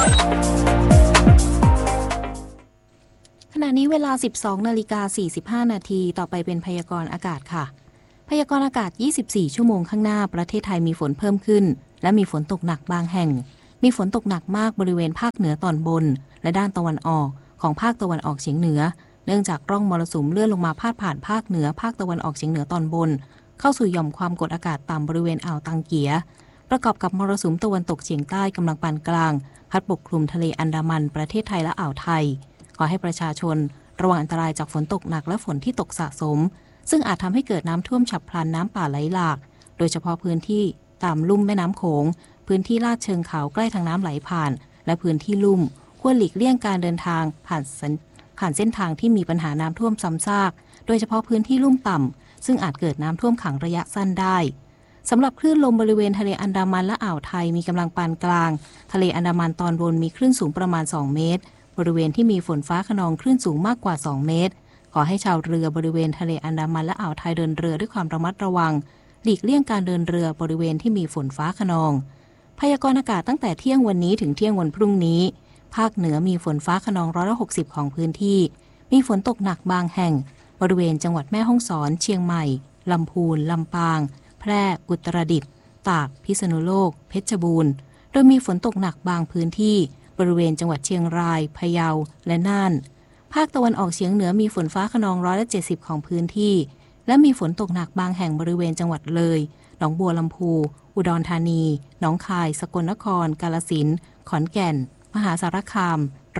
ขณะนี้เวลา 12:45 นาทีต่อไปเป็นพยากรณ์อากาศค่ะพยากรณ์อากาศ24ชั่วโมงข้างหน้าประเทศไทยมีฝนเพิ่มขึ้นและมีฝนตกหนักบางแห่งมีฝนตกหนักมากบริเวณภาคเหนือตอนบนและด้านตะวันออกของภาคตะวันออกเฉียงเหนือเนื่องจากร่องมรสุมเลื่อนลงมาพาดผ่านภาคเหนือภาคตะวันออกเฉียงเหนือตอนบนเข้าสู่หย่อมความกดอากาศต่ำบริเวณอ่าวตังเกียประกอบกับมรสุมตะวันตกเฉียงใต้กำลังปานกลางพัดปกคลุมทะเลอันดามันประเทศไทยและอ่าวไทยขอให้ประชาชนระวังอันตรายจากฝนตกหนักและฝนที่ตกสะสมซึ่งอาจทำให้เกิดน้ำท่วมฉับพลันน้ำป่าไหลหลากโดยเฉพาะพื้นที่ตามลุ่มแม่น้ำโขงพื้นที่ลาดเชิงเขาใกล้ทางน้ำไหลผ่านและพื้นที่ลุ่มควรหลีกเลี่ยงการเดินทางผ่านเส้นทางที่มีปัญหาน้ำท่วมซ้ำซากโดยเฉพาะพื้นที่ลุ่มต่ำซึ่งอาจเกิดน้ำท่วมขังระยะสั้นได้สำหรับคลื่นลมบริเวณทะเลอันดามันและอ่าวไทยมีกำลังปานกลางทะเลอันดามันตอนบนมีคลื่นสูงประมาณ2เมตรบริเวณที่มีฝนฟ้าคะนองคลื่นสูงมากกว่า2เมตรขอให้ชาวเรือบริเวณทะเลอันดามันและอ่าวไทยเดินเรือด้วยความระมัดระวังหลีกเลี่ยงการเดินเรือบริเวณที่มีฝนฟ้าคะนองพยากรณ์อากาศตั้งแต่เที่ยงวันนี้ถึงเที่ยงวันพรุ่งนี้ภาคเหนือมีฝนฟ้าคะนอง160ของพื้นที่มีฝนตกหนักบางแห่งบริเวณจังหวัดแม่ฮ่องสอนเชียงใหม่ลำพูนลำปางแพร่อุตรดิตถ์ตากพิษณุโลกเพชรบูรณ์โดยมีฝนตกหนักบางพื้นที่บริเวณจังหวัดเชียงรายพะเยาและน่านภาคตะวันออกเฉียงเหนือมีฝนฟ้าคะนอง170ของพื้นที่และมีฝนตกหนักบางแห่งบริเวณจังหวัดเลยหนองบัวลำพูอุดรธานีหนองคายสกลนครกาฬสินธุ์ขอนแก่นมหาสารคาม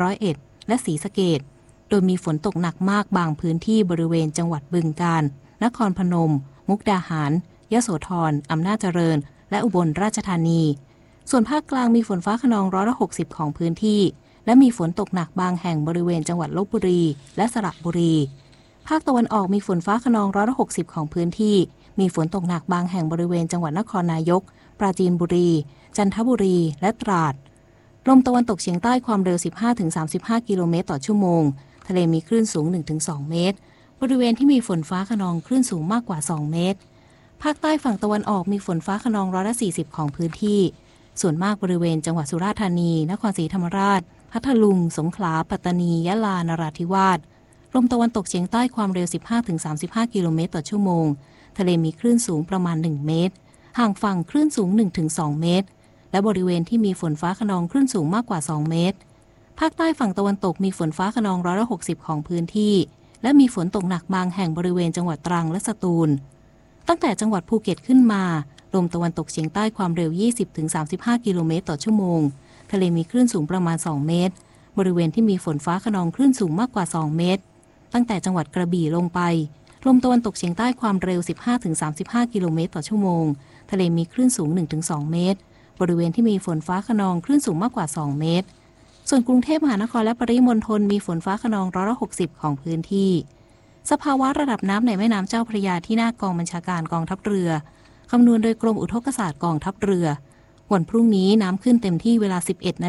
101และศรีสะเกษโดยมีฝนตกหนักมากบางพื้นที่บริเวณจังหวัดบึงกาฬนครพนมมุกดาหารยโสธรอำนาจเจริญและอุบลราชธานีส่วนภาคกลางมีฝนฟ้าคะนอง160ของพื้นที่และมีฝนตกหนักบางแห่งบริเวณจังหวัดลพบุรีและสระบุรีภาคตะวันออกมีฝนฟ้าคะนอง160ของพื้นที่มีฝนตกหนักบางแห่งบริเวณจังหวัดนครนายกปราจีนบุรีจันทบุรีและตราดลมตะวันตกเฉียงใต้ความเร็ว 15-35 กิโลเมตรต่อชั่วโมงทะเลมีคลื่นสูง 1-2 เมตรบริเวณที่มีฝนฟ้าคะนองคลื่นสูงมากกว่า2เมตรภาคใต้ฝั่งตะวันออกมีฝนฟ้าคะนอง140ของพื้นที่ส่วนมากบริเวณจังหวัดสุราษฎร์ธานีนครศรีธรรมราชพัทลุงสงขลาปัตตานียะลานราธิวาสลมตะวันตกเฉียงใต้ความเร็ว 15-35 กิโลเมตรต่อชั่วโมงทะเลมีคลื่นสูงประมาณ1เมตรห่างฝั่งคลื่นสูง 1-2 เมตรและบริเวณที่มีฝนฟ้าคะนองคลื่นสูงมากกว่า2เมตรภาคใต้ฝั่งตะวันตกมีฝนฟ้าคะนอง160ของพื้นที่และมีฝนตกหนักบางแห่งบริเวณจังหวัดตรังและสตูลตั้งแต่จังหวัดภูเก็ตขึ้นมาลมตะวันตกเฉียงใต้ความเร็ว 20-35 กิโลเมตรต่อชั่วโมงทะเลมีคลื่นสูงประมาณ2เมตรบริเวณที่มีฝนฟ้าคะนองคลื่นสูงมากกว่า2เมตรตั้งแต่จังหวัดกระบี่ลงไปลมตะวันตกเฉียงใต้ความเร็ว 15-35 กิโลเมตรต่อชั่วโมงทะเลมีคลื่นสูง 1-2 เมตรบริเวณที่มีฝนฟ้าคะนองคลื่นสูงมากกว่า2เมตรส่วนกรุงเทพมหานครและปริมณฑลมีฝนฟ้าคะนอง160ของพื้นที่สภาวะระดับน้ำในแม่น้ำเจ้าพระยาที่หน้ากองบัญชาการกองทัพเรือคำนวณโดยกรมอุทกศาสตร์กองทัพเรือวันพรุ่งนี้น้ำขึ้นเต็มที่เวลา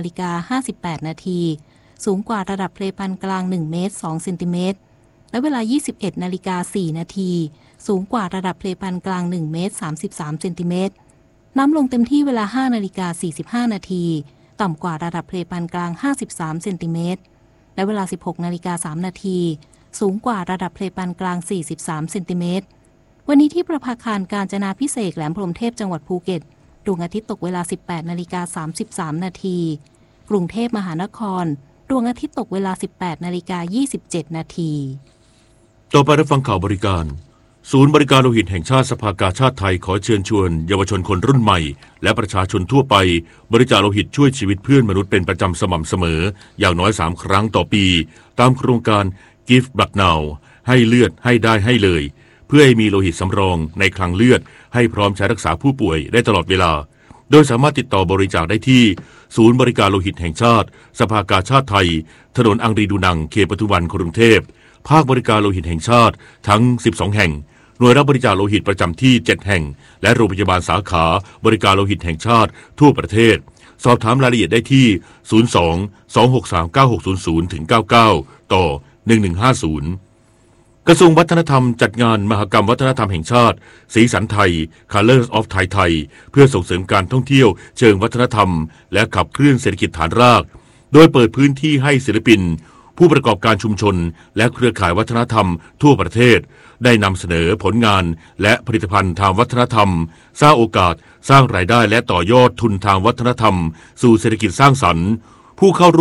11:58 นาทีสูงกว่าระดับทะเลปานกลาง1เมตร2เซนติเมตรและเวลา 21:04 นาทีสูงกว่าระดับทะเลปานกลาง1เมตร33เซนติเมตรน้ำลงเต็มที่เวลา 5:45 นาทีต่ำกว่าระดับทะเลปานกลาง53เซนติเมตรและเวลา 16:03 นาทีสูงกว่าระดับทะเลปานกลาง43เซนติเมตรวันนี้ที่ประภาคารกาญจนาภิเษกแหลมพรหมเทพจังหวัดภูเก็ตดวงอาทิตย์ตกเวลา 18:33 นาทีกรุงเทพมหานครดวงอาทิตย์ตกเวลา 18:27 นาทีต่อไปรับฟังข่าวบริการศูนย์บริการโลหิตแห่งชาติสภากาชาดไทยขอเชิญชวนเยาวชนคนรุ่นใหม่และประชาชนทั่วไปบริจาคโลหิตช่วยชีวิตเพื่อนมนุษย์เป็นประจำสม่ำเสมออย่างน้อย3ครั้งต่อปีตามโครงการ Give Blood Now ให้เลือดให้ได้ให้เลยเพื่อให้มีโลหิตสำรองในคลังเลือดให้พร้อมใช้รักษาผู้ป่วยได้ตลอดเวลาโดยสามารถติดต่อบริจาคได้ที่ศูนย์บริการโลหิตแห่งชาติสภากาชาดไทยถนนอังรีดูนังเขตปทุมวันกรุงเทพภาคบริการโลหิตแห่งชาติทั้ง12แห่งหน่วยรับบริจาคโลหิตประจำที่7แห่งและโรงพยาบาลสาขาบริการโลหิตแห่งชาติทั่วประเทศสอบถามรายละเอียดได้ที่02 263 9600 ถึง 99ต่อกระทรวงวัฒนธรรมจัดงานมหกรรมวัฒนธรรมแห่งชาติสีสันไทย Colors of Thai ไทยเพื่อส่งเสริมการท่องเที่ยวเชิงวัฒนธรรมและขับเคลื่อนเศรษฐกิจฐานรากโดยเปิดพื้นที่ให้ศิลปินผู้ประกอบการชุมชนและเครือข่ายวัฒนธรรมทั่วประเทศได้นำเสนอผลงานและผลิตภัณฑ์ทางวัฒนธรรมสร้างโอกาสสร้างรายได้และต่อยอดทุนทางวัฒนธรรมสู่เศรษฐกิจสร้างสรรค์ผู้เข้าร่วม